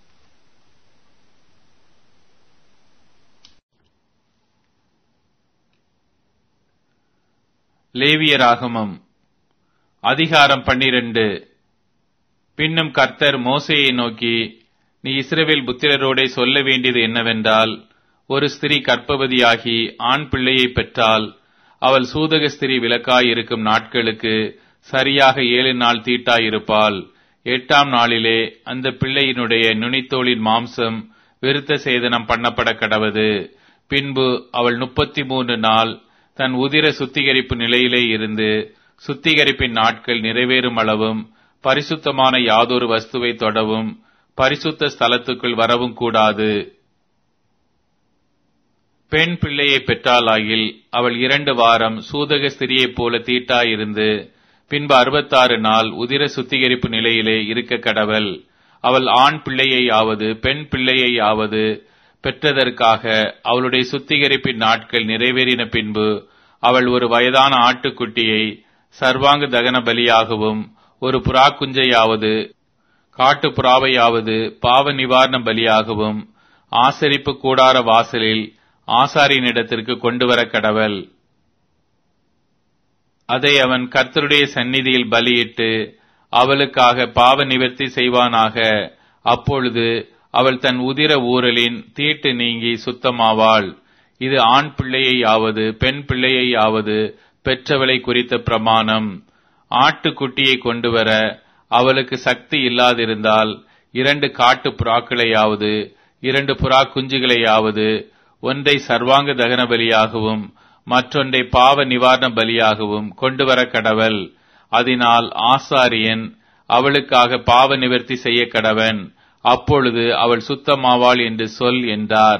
லேவியராகமம் அதிகாரம் பன்னிரண்டு. பின்னும் கர்த்தர் மோசேயை நோக்கி, நீ இஸ்ரவேல் புத்திரரோடே சொல்ல வேண்டியது என்னவென்றால், ஒரு ஸ்திரீ கர்ப்பவதியாகி ஆண் பிள்ளையை பெற்றால் அவள் சூதக ஸ்திரீ விலக்காயிருக்கும் நாட்களுக்கு சரியாக ஏழு நாள் தீட்டாயிருப்பாள். எட்டாம் நாளிலே அந்த பிள்ளையினுடைய நுனித்தோளின் மாம்சம் விருத்த சேதனம் பண்ணப்பட கடவது. பின்பு அவள் முப்பத்தி மூன்று நாள் தன் உதிர சுத்திகரிப்பு நிலையிலே இருந்து சுத்திகரிப்பின் நாட்கள் நிறைவேறும் அளவும் பரிசுத்தமான யாதொரு வஸ்துவை தொடவும் பரிசுத்த ஸ்தலத்துக்குள் வரவும் கூடாது. பெண் பிள்ளையை பெற்றாளாகில் அவள் இரண்டு வாரம் சூதக ஸ்திரியைப் போல தீட்டாயிருந்து பின்பு அறுபத்தாறு நாள் உதிர சுத்திகரிப்பு நிலையிலே இருக்க கடவள். அவள் ஆண் பிள்ளையையாவது பெண் பிள்ளையையாவது பெற்றதற்காக அவளுடைய சுத்திகரிப்பின் நாட்கள் நிறைவேறின பின்பு அவள் ஒரு வயதான ஆட்டுக்குட்டியை சர்வாங்க தகன பலியாகவும் ஒரு புறா குஞ்சையாவது காட்டு புறாவையாவது பாவ நிவாரண பலியாகவும் ஆசரிப்பு கூடார வாசலில் ஆசாரியனிடத்திற்கு கொண்டு வர கடவள். அதை அவன் கர்த்தருடைய சந்நிதியில் பலியிட்டு அவளுக்காக பாவ நிவர்த்தி செய்வானாக. அப்பொழுது அவள் தன் உதிர ஊரலின் தீட்டு நீங்கி சுத்தமாவாள். இது ஆண் பிள்ளையையாவது பெண் பிள்ளையையாவது பெற்றவளை குறித்த பிரமாணம். ஆட்டுக்குட்டியை கொண்டு வர அவளுக்கு சக்தி இல்லாதிருந்தால் இரண்டு காட்டு புறாக்களையாவது இரண்டு புறா குஞ்சுகளையாவது ஒன்றை சர்வாங்க தகன பலியாகவும் மற்றொன்றை பாவ நிவாரண பலியாகவும் கொண்டு வர கடவள். அதனால் ஆசாரியன் அவளுக்காக பாவ நிவர்த்தி செய்ய கடவன். அப்பொழுது அவள் சுத்தமாவாள் என்று சொல் என்றார்.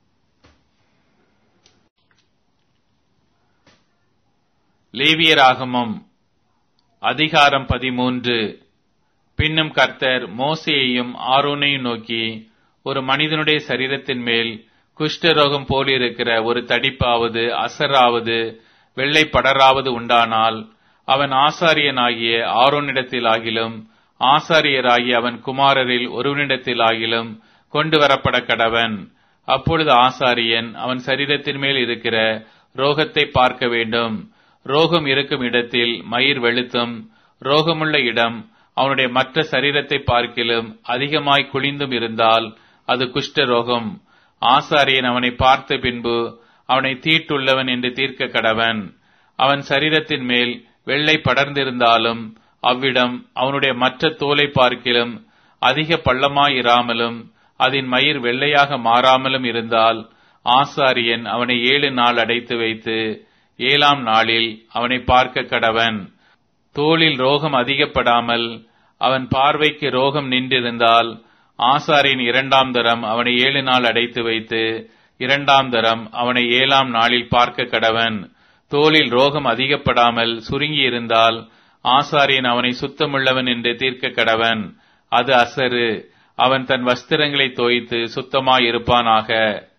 லேவியராகமம் அதிகாரம் பதிமூன்று. பின்னும் கர்த்தர் மோசேயையும் ஆரோனையும் நோக்கி, ஒரு மனிதனுடைய சரீரத்தின் மேல் குஷ்டரோகம் போலிருக்கிற ஒரு தடிப்பாவது அசராவது வெள்ளை படராவது உண்டானால் அவன் ஆசாரியனாகிய ஆரோனிடத்திலாகிலும் ஆசாரியராகிய அவன் குமாரரில் ஒருவனிடத்திலாகிலும் கொண்டு வரப்பட கடவன். அப்பொழுது ஆசாரியன் அவன் சரீரத்தின் மேல் இருக்கிற ரோகத்தை பார்க்க வேண்டும். ரோகம் இருக்கும் இடத்தில் மயிர் வெளுத்தும் ரோகமுள்ள இடம் அவனுடைய மற்ற சரீரத்தை பார்க்கிலும் அதிகமாய் குளிந்தும் இருந்தால் அது குஷ்ட ரோகம். ஆசாரியன் அவனை பார்த்த பின்பு அவனை தீட்டுள்ளவன் என்று தீர்க்க கடவன். அவன் சரீரத்தின் மேல் வெள்ளை படர்ந்திருந்தாலும் அவ்விடம் அவனுடைய மற்ற தோலை பார்க்கிலும் அதிக பள்ளமாயிராமலும் அதன் மயிர் வெள்ளையாக மாறாமலும் இருந்தால் ஆசாரியன் அவனை ஏழு நாள் அடைத்து வைத்து ஏழாம் நாளில் அவனை பார்க்க கடவன். தோளில் ரோகம் அதிகப்படாமல் அவன் பார்வைக்கு ரோகம் நின்றிருந்தால் ஆசாரியன் இரண்டாம் தரம் அவனை ஏழு நாள் அடைத்து வைத்து இரண்டாம் தரம் அவனை ஏழாம் நாளில் பார்க்க கடவன். தோளில் ரோகம் அதிகப்படாமல் சுருங்கி இருந்தால் ஆசாரியன் அவனை சுத்தமுள்ளவன் என்று தீர்க்க கடவன். அது அசரு. அவன் தன் வஸ்திரங்களை தோய்த்து சுத்தமாயிருப்பானாக.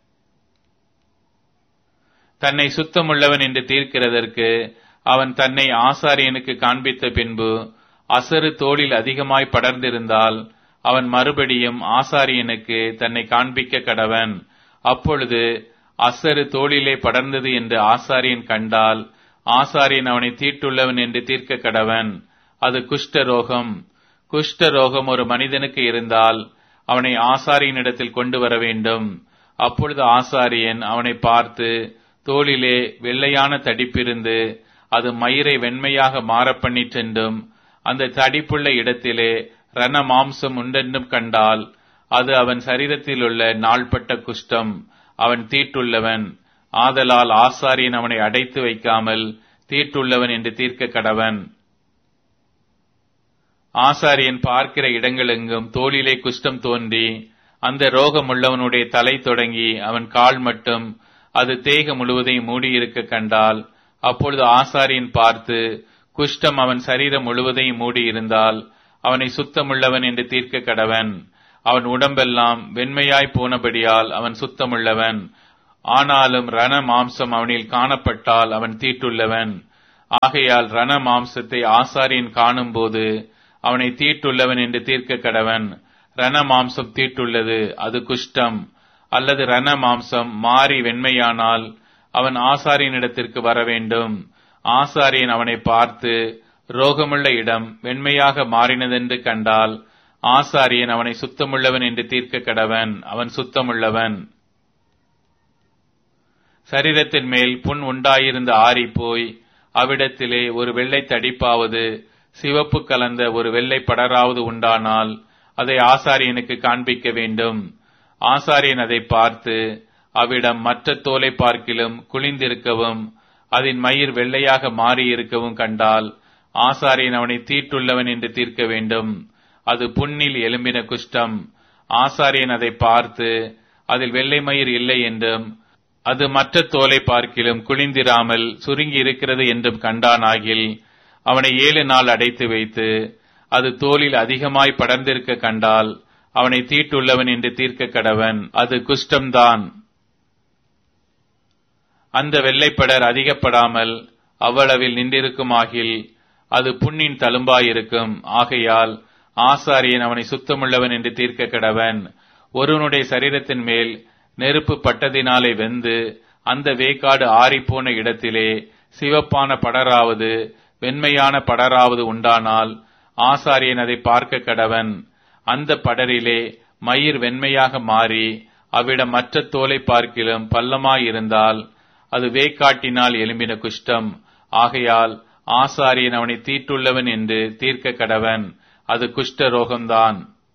தன்னை சுத்தமுள்ளவன் என்று தீர்க்கிறதற்கு அவன் தன்னை ஆசாரியனுக்கு காண்பித்த பின்பு அசரு தோளில் அதிகமாய் படர்ந்திருந்தால் அவன் மறுபடியும் ஆசாரியனுக்கு தன்னை காண்பிக்க கடவன். அப்பொழுது அசரு தோளிலே படர்ந்தது என்று ஆசாரியன் கண்டால் ஆசாரியன் அவனை தீட்டுள்ளவன் என்று தீர்க்க கடவன். அது குஷ்ட ரோகம். குஷ்ட ரோகம் ஒரு மனிதனுக்கு இருந்தால் அவனை ஆசாரியனிடத்தில் கொண்டு வர வேண்டும். அப்பொழுது ஆசாரியன் அவனை பார்த்து, தோளிலே வெள்ளையான தடிப்பிருந்து அது மயிரை வெண்மையாக மாறப்பண்ணிற்றென்றும் அந்த தடிப்புள்ள இடத்திலே ரண மாம்சம் உண்டென்றும் கண்டால் அது அவன் சரீரத்தில் உள்ள நாள்பட்ட குஷ்டம். அவன் தீட்டுள்ளவன். ஆதலால் ஆசாரியன் அவனை அடைத்து வைக்காமல் தீட்டுள்ளவன் என்று தீர்க்க கடவன். ஆசாரியன் பார்க்கிற இடங்களெங்கும் தோளிலே குஷ்டம் தோன்றி அந்த ரோகமுள்ளவனுடைய தலை தொடங்கி அவன் கால் மட்டும் அது தேக முழுவதையும் மூடியிருக்க கண்டால் அப்பொழுது ஆசாரியன் பார்த்து குஷ்டம் அவன் சரீரம் முழுவதையும் மூடியிருந்தால் அவனை சுத்தமுள்ளவன் என்று தீர்க்க கடவன். அவன் உடம்பெல்லாம் வெண்மையாய் போனபடியால் அவன் சுத்தமுள்ளவன். ஆனாலும் ரண மாம்சம் அவனில் காணப்பட்டால் அவன் தீட்டுள்ளவன். ஆகையால் ரண மாம்சத்தை ஆசாரியன் காணும் போது அவனை தீட்டுள்ளவன் என்று தீர்க்க கடவன். ரண மாம்சம் தீட்டுள்ளது, அது குஷ்டம். அல்லது ரண மாம்சம் மாறி வெண்மையானால் அவன் ஆசாரியனிடத்திற்கு வர வேண்டும். ஆசாரியன் அவனை பார்த்து ரோகமுள்ள இடம் வெண்மையாக மாறினதென்று கண்டால் ஆசாரியன் அவனை சுத்தமுள்ளவன் என்று தீர்க்க கடவன். அவன் சுத்தமுள்ளவன். சரீரத்தின் மேல் புண் உண்டாயிருந்த ஆறி போய் அவ்விடத்திலே ஒரு வெள்ளை தடிப்பாவது சிவப்பு கலந்த ஒரு வெள்ளை படராவது உண்டானால் அதை ஆசாரியனுக்கு காண்பிக்க வேண்டும். ஆசாரியன் அதை பார்த்து அவ்விடம் மற்ற தோலை பார்க்கிலும் குளிந்திருக்கவும் அதன் மயிர் வெள்ளையாக மாறியிருக்கவும் கண்டால் ஆசாரியன் அவனை தீட்டுள்ளவன் என்று தீர்க்க வேண்டும். அது புண்ணில் எலும்பின குஷ்டம். ஆசாரியன் அதை பார்த்து அதில் வெள்ளை மயிர் இல்லை என்றும் அது மற்ற தோலை பார்க்கிலும் குளிந்திராமல் சுருங்கி இருக்கிறது என்றும் கண்டானாகில் அவனை ஏழு நாள் அடைத்து வைத்து அது தோலில் அதிகமாய் படர்ந்திருக்க கண்டால் அவனை தீட்டுள்ளவன் என்று தீர்க்க கடவன். அது குஷ்டம்தான். அந்த வெள்ளைப்படர் அதிகப்படாமல் அவ்வளவில் நின்றிருக்குமாகில் அது புண்ணின் தழும்பாயிருக்கும். ஆகையால் ஆசாரியன் அவனை சுத்தமுள்ளவன் என்று தீர்க்க கடவன். ஒருவனுடைய சரீரத்தின் மேல் நெருப்பு பட்டதினாலே வெந்து அந்த வேக்காடு ஆறிப்போன இடத்திலே சிவப்பான படராவது வெண்மையான படராவது உண்டானால் ஆசாரியன் அதை பார்க்க கடவன். அந்த படரிலே மயிர் வெண்மையாக மாறி அவ்விடம் மற்ற தோலை பார்க்கிலும் பள்ளமாயிருந்தால் அது வேக்காட்டினால் எலும்பின குஷ்டம். ஆகையால் ஆசாரியன் அவனை தீட்டுள்ளவன் என்று தீர்க்க கடவன். அது குஷ்ட ரோகம்தான்.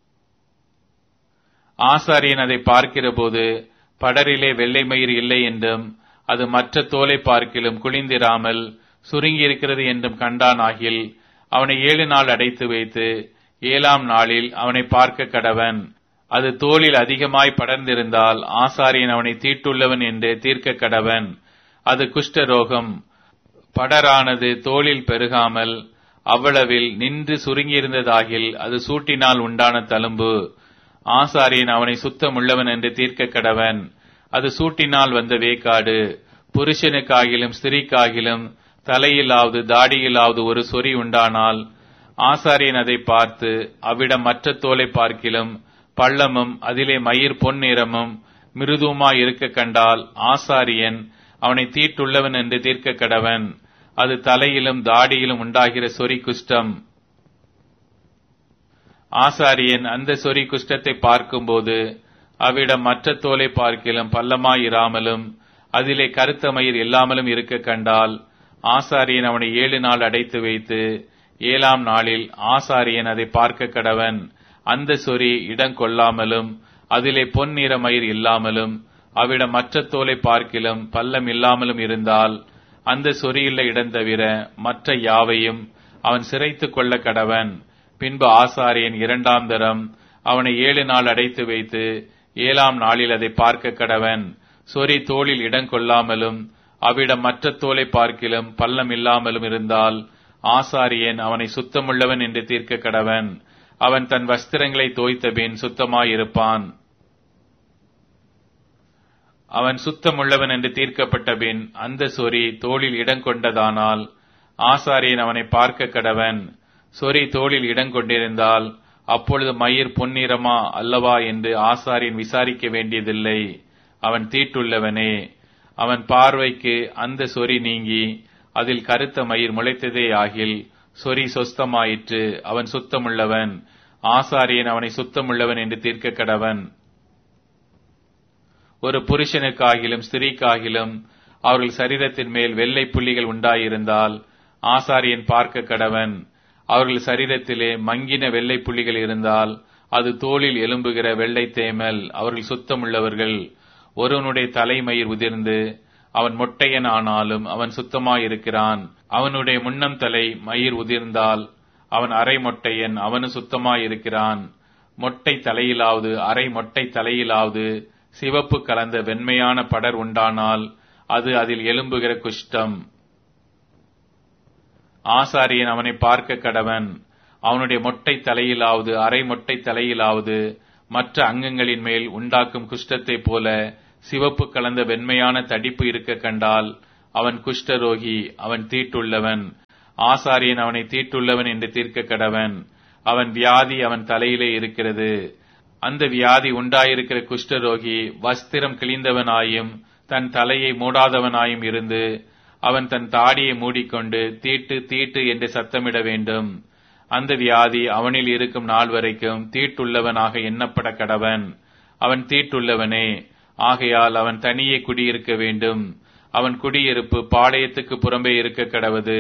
ஆசாரியன் அதை பார்க்கிற போது படரிலே வெள்ளை மயிர் இல்லை என்றும் அது மற்ற தோலை பார்க்கிலும் குளிந்திராமல் சுருங்கியிருக்கிறது என்றும் கண்டானாகில் அவனை ஏழு நாள் அடைத்து வைத்து ஏழாம் நாளில் அவனை பார்க்க கடவன். அது தோலில் அதிகமாய் படர்ந்திருந்தால் ஆசாரியன் அவனை தீட்டுள்ளவன் என்று தீர்க்க கடவன். அது குஷ்ட ரோகம். படரானது தோலில் பெருகாமல் அவ்வளவில் நின்று சுருங்கியிருந்ததாகில் அது சூட்டினால் உண்டான தழும்பு. ஆசாரியன் அவனை சுத்தமுள்ளவன் என்று தீர்க்க கடவன். அது சூட்டினால் வந்த வேக்காடு. புருஷனுக்காகிலும் ஸ்திரீக்காகிலும் தலையிலாவது தாடியிலாவது ஒரு சொறி உண்டானால் ஆசாரியன் அதை பார்த்து அவ்விடம் மற்ற தோலை பார்க்கிலும் பள்ளமும் அதிலே மயிர் பொன் நிறமும் மிருதுமாய் இருக்க கண்டால் ஆசாரியன் அவனை தீட்டுள்ளவன் என்று தீர்க்க கடவன். அது தலையிலும் தாடியிலும் உண்டாகிற சொறி குஷ்டம். ஆசாரியன் அந்த சொறி குஷ்டத்தை பார்க்கும்போது அவ்விடம் மற்ற தோலை பார்க்கிலும் பள்ளமாயிராமலும் அதிலே கருத்த மயிர் இல்லாமலும் இருக்க கண்டால் ஆசாரியன் அவனை ஏழு நாள் அடைத்து வைத்து ஏழாம் நாளில் ஆசாரியன் அதை பார்க்க கடவன். அந்த சொறி இடம் கொள்ளாமலும் அதிலே பொன் நிற மயிர் இல்லாமலும் அவ்விடம் மற்ற தோலை பார்க்கிலும் பள்ளம் இல்லாமலும் இருந்தால் அந்த சொறியுள்ள இடம் தவிர மற்ற யாவையும் அவன் சிரைத்துக் கொள்ள கடவன். பின்பு ஆசாரியன் இரண்டாம் தரம் அவனை ஏழு நாள் அடைத்து வைத்து ஏழாம் நாளில் அதை பார்க்க கடவன். சொறி தோளில் இடம் கொள்ளாமலும் அவ்விடம் மற்ற தோலை பார்க்கிலும் பள்ளம் இல்லாமலும் இருந்தால் ஆசாரியன் அவனை சுத்தமுள்ளவன் என்று தீர்க்க கடவன். அவன் தன் வஸ்திரங்களை தோய்த்த பின் சுத்தமாயிருப்பான். அவன் சுத்தமுள்ளவன் என்று தீர்க்கப்பட்ட பின் அந்த சொறி தோளில் இடம் கொண்டதானால் ஆசாரியன் அவனை பார்க்க கடவன். சொறி தோளில் இடம் கொண்டிருந்தால் அப்பொழுது மயிர் பொன்னிறமா அல்லவா என்று ஆசாரியன் விசாரிக்க வேண்டியதில்லை. அவன் தீட்டுள்ளவனே. அவன் பார்வைக்கு அந்த சொறி நீங்கி அதில் கருத்த மயிர் முளைத்ததே ஆகில் சொறி சொஸ்தமாயிற்று. அவன் சுத்தமுள்ளவன். ஆசாரியன் அவனை சுத்தமுள்ளவன் என்று தீர்க்க கடவன். ஒரு புருஷனுக்காகிலும் ஸ்திரீக்காகிலும் அவர்கள் சரீரத்தின் மேல் வெள்ளை புள்ளிகள் உண்டாயிருந்தால் ஆசாரியன் பார்க்க கடவன். அவர்கள் சரீரத்திலே மங்கின வெள்ளை புள்ளிகள் இருந்தால் அது தோளில் எலும்புகிற வெள்ளை தேமல். அவர்கள் சுத்தமுள்ளவர்கள். ஒருவனுடைய தலைமயிர் உதிர்ந்து அவன் மொட்டையன் ஆனாலும் அவன் சுத்தமாயிருக்கிறான். அவனுடைய முன்னம் தலை மயிர் உதிர்ந்தால் அவன் அரை மொட்டையன், அவனு சுத்தமாயிருக்கிறான். மொட்டை தலையிலாவது அரை மொட்டை தலையிலாவது சிவப்பு கலந்த வெண்மையான படர் உண்டானால் அது அதில் எலும்புகிற குஷ்டம். ஆசாரியன் அவனை பார்க்க கடவன். அவனுடைய மொட்டை தலையிலாவது அரை மொட்டை தலையிலாவது மற்ற அங்கங்களின் மேல் உண்டாக்கும் குஷ்டத்தைப் போல சிவப்பு கலந்த வெண்மையான தடிப்பு இருக்க கண்டால் அவன் குஷ்டரோகி, அவன் தீட்டுள்ளவன். ஆசாரியன் அவனை தீட்டுள்ளவன் என்று தீர்க்க கடவன். அவன் வியாதி அவன் தலையிலே இருக்கிறது. அந்த வியாதி உண்டாயிருக்கிற குஷ்டரோகி வஸ்திரம் கிழிந்தவனாயும் தன் தலையை மூடாதவனாயும் இருந்து அவன் தன் தாடியை மூடிக்கொண்டு தீட்டு தீட்டு என்று சத்தமிட வேண்டும். அந்த வியாதி அவனில் இருக்கும் நாள் வரைக்கும் தீட்டுள்ளவனாக எண்ணப்பட கடவன். அவன் தீட்டுள்ளவனே, ஆகையால் அவன் தனியே குடியிருக்க வேண்டும். அவன் குடியிருப்பு பாளையத்துக்கு புறம்பே இருக்க கடவது.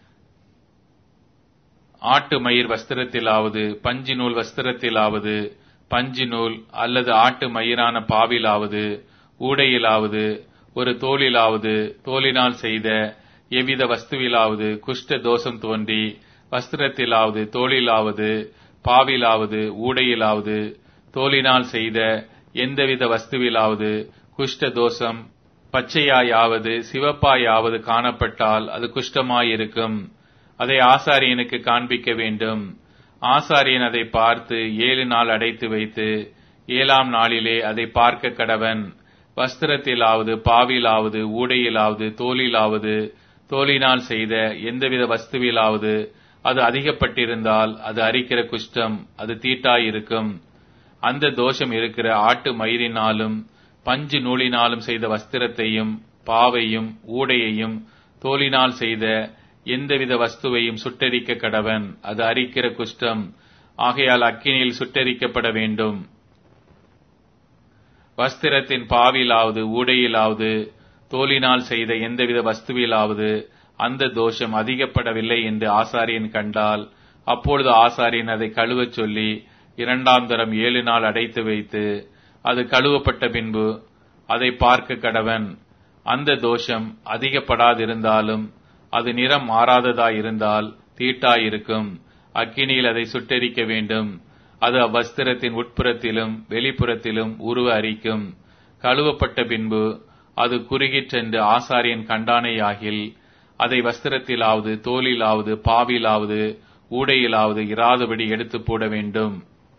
ஆட்டு மயிர் வஸ்திரத்திலாவது பஞ்சு நூல் வஸ்திரத்திலாவது பஞ்சு நூல் அல்லது ஆட்டு மயிரான பாவிலாவது ஊடையிலாவது ஒரு தோலிலாவது தோலினால் செய்த எவ்வித வஸ்துவிலாவது குஷ்ட தோஷம் தோன்றி வஸ்திரத்திலாவது தோலிலாவது பாவிலாவது ஊடையிலாவது தோலினால் செய்த எந்தவித வஸ்துவிலாவது குஷ்ட தோஷம் பச்சையாயாவது சிவப்பாயாவது காணப்பட்டால் அது குஷ்டமாயிருக்கும். அதை ஆசாரியனுக்கு காண்பிக்க வேண்டும். ஆசாரியன் அதை பார்த்து ஏழு நாள் அடைத்து வைத்து ஏழாம் நாளிலே அதை பார்க்க கடவன். வஸ்திரத்திலாவது பாவிலாவது ஊடையிலாவது தோலிலாவது தோலினால் செய்த எந்தவித வஸ்துவிலாவது அது அதிகப்பட்டிருந்தால் அது அரிக்கிற குஷ்டம், அது தீட்டாயிருக்கும். அந்த தோஷம் இருக்கிற ஆட்டு மயிரினாலும் பஞ்சு நூலினாலும் செய்த வஸ்திரத்தையும் பாவையும் ஊடையையும் தோலினால் செய்த எந்தவித வஸ்துவையும் சுட்டரிக்க கடவன். அது அரிக்கிற குஷ்டம், ஆகையால் அக்கினியில் சுட்டரிக்கப்பட வேண்டும். வஸ்திரத்தின் பாவிலாவது ஊடையிலாவது தோலினால் செய்த எந்தவித வஸ்துவிலாவது அந்த தோஷம் அதிகப்படவில்லை என்று ஆசாரியன் கண்டால் அப்பொழுது ஆசாரியன் அதை கழுவச் சொல்லி இரண்டாம் தரம் ஏழு நாள் அடைத்து வைத்து அது கழுவப்பட்ட பின்பு அதை பார்க்க கடவன். அந்த தோஷம் அதிகப்படாதிருந்தாலும் அது நிறம் மாறாததாயிருந்தால் தீட்டாயிருக்கும். அக்கினியில் அதை சுட்டெரிக்க வேண்டும். அது அவ்வஸ்திரத்தின் உட்புறத்திலும் வெளிப்புறத்திலும் உருவ அரிக்கும். கழுவப்பட்ட பின்பு அது குறுகிற்றென்று ஆசாரியன் கண்டானேயாகில் அதை வஸ்திரத்திலாவது தோலிலாவது பாவிலாவது ஊடையிலாவது இராதபடி எடுத்து போட வேண்டும்.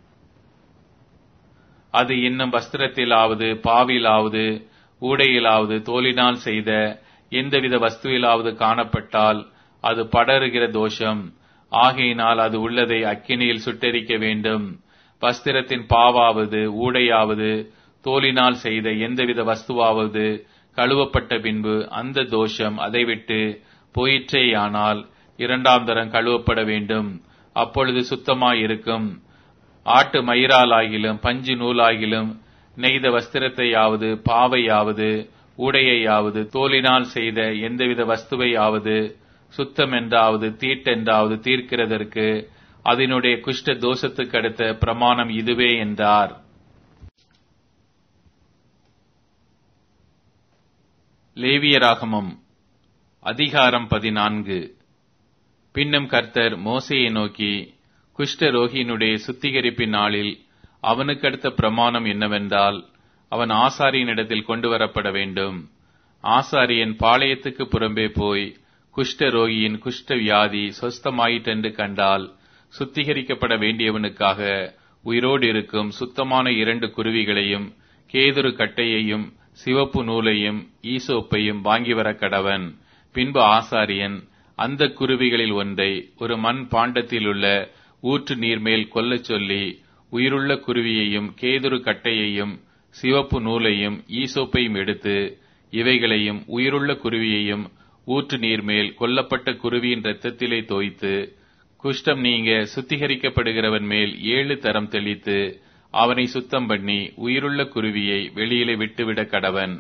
அது இன்னும் வஸ்திரத்திலாவது பாவிலாவது ஊடையிலாவது தோலினால் செய்த எந்தவித வஸ்துவிலாவது காணப்பட்டால் அது படருகிற தோஷம். ஆகையினால் அது உள்ளதை அக்கினியில் சுட்டெரிக்க வேண்டும். வஸ்திரத்தின் பாவாவது ஊடையாவது தோலினால் செய்த எந்தவித வஸ்துவாவது கழுவப்பட்ட பின்பு அந்த தோஷம் அதை விட்டு போயிற்றேயானால் இரண்டாம் தரம் கழுவப்பட வேண்டும். அப்பொழுது சுத்தமாயிருக்கும். ஆட்டு மயிராலாகிலும் பஞ்சு நூலாகிலும் நெய்த வஸ்திரத்தையாவது பாவையாவது ஊடையாவது தோலினால் செய்த எந்தவித வஸ்துவையாவது சுத்தம் என்றாவது தீட்டென்றாவது தீர்க்கிறதற்கு அதனுடைய குஷ்ட தோஷத்துக்கு அடுத்த பிரமாணம் இதுவே என்றார். லேவியராகமம் அதிகாரம் பதினான்கு. பின்னும் கர்த்தர் மோசேயை நோக்கி, குஷ்டரோகியினுடைய சுத்திகரிப்பின் நாளில் அவனுக்கு அடுத்த பிரமாணம் என்னவென்றால், அவன் ஆசாரியனிடத்தில் கொண்டு வரப்பட வேண்டும். ஆசாரியன் பாளையத்துக்கு புறம்பே போய் குஷ்டரோகியின் குஷ்ட வியாதி சொஸ்தமாயிற்றென்று கண்டால் சுத்திகரிக்கப்பட வேண்டியவனுக்காக உயிரோடு இருக்கும் சுத்தமான இரண்டு குருவிகளையும் கேதுரு கட்டையையும் சிவப்பு நூலையும் ஈசோப்பையும் வாங்கி வர கடவன். பின்பு ஆசாரியன் அந்த குருவிகளில் ஒன்றை ஒரு மண் பாண்டத்திலுள்ள ஊற்று நீர்மேல் கொல்லச் சொல்லி உயிருள்ள குருவியையும் கேதுரு கட்டையையும் சிவப்பு நூலையும் ஈசோப்பையும் எடுத்து இவைகளையும் உயிருள்ள குருவியையும் ஊற்று நீர்மேல் கொல்லப்பட்ட குருவியின் இரத்தத்திலே தோய்த்து குஷ்டம் நீங்க சுத்திகரிக்கப்படுகிறவன் மேல் ஏழு தரம் தெளித்து அவனை சுத்தம் பண்ணி உயிருள்ள குருவியை வெளியிலே விட்டுவிட கடவன்.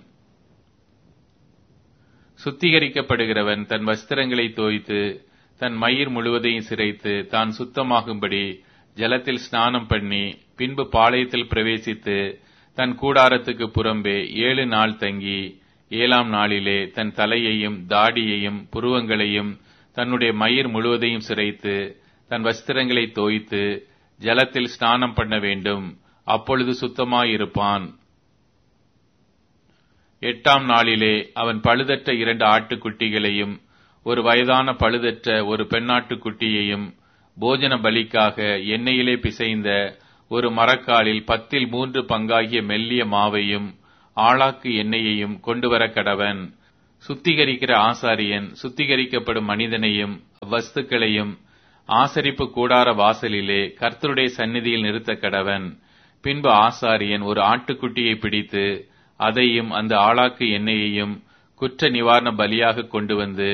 சுத்திகரிக்கப்படுகிறவன் தன் வஸ்திரங்களை தோய்த்து தன் மயிர் முழுவதையும் சிரைத்து தான் சுத்தமாகும்படி ஜலத்தில் ஸ்நானம் பண்ணி பின்பு பாளையத்தில் பிரவேசித்து தன் கூடாரத்துக்கு புறம்பே ஏழு நாள் தங்கி ஏழாம் நாளிலே தன் தலையையும் தாடியையும் புருவங்களையும் தன்னுடைய மயிர் முழுவதையும் சிரைத்து தன் வஸ்திரங்களை தோய்த்து ஜலத்தில் ஸ்நானம் பண்ண வேண்டும். அப்பொழுது சுத்தமாயிருப்பான். எட்டாம் நாளிலே அவன் பழுதற்ற இரண்டு ஆட்டுக்குட்டிகளையும் ஒரு வயதான பழுதற்ற ஒரு பெண்ணாட்டுக்குட்டியையும் போஜன பலிக்காக எண்ணெயிலே பிசைந்த ஒரு மரக்காலில் பத்தில் மூன்று பங்காகிய மெல்லிய மாவையும் ஆளாக்கு எண்ணெயையும் கொண்டு வர கடவன். சுத்திகரிக்கிற ஆசாரியன் சுத்திகரிக்கப்படும் மனிதனையும் வஸ்துக்களையும் ஆசரிப்பு கூடார வாசலிலே கர்த்தருடைய சந்நிதியில் நிறுத்த கடவன். பின்பு ஆசாரியன் ஒரு ஆட்டுக்குட்டியை பிடித்து அதையும் அந்த ஆளாக்கு எண்ணெயையும் குற்ற நிவாரண பலியாக கொண்டு வந்து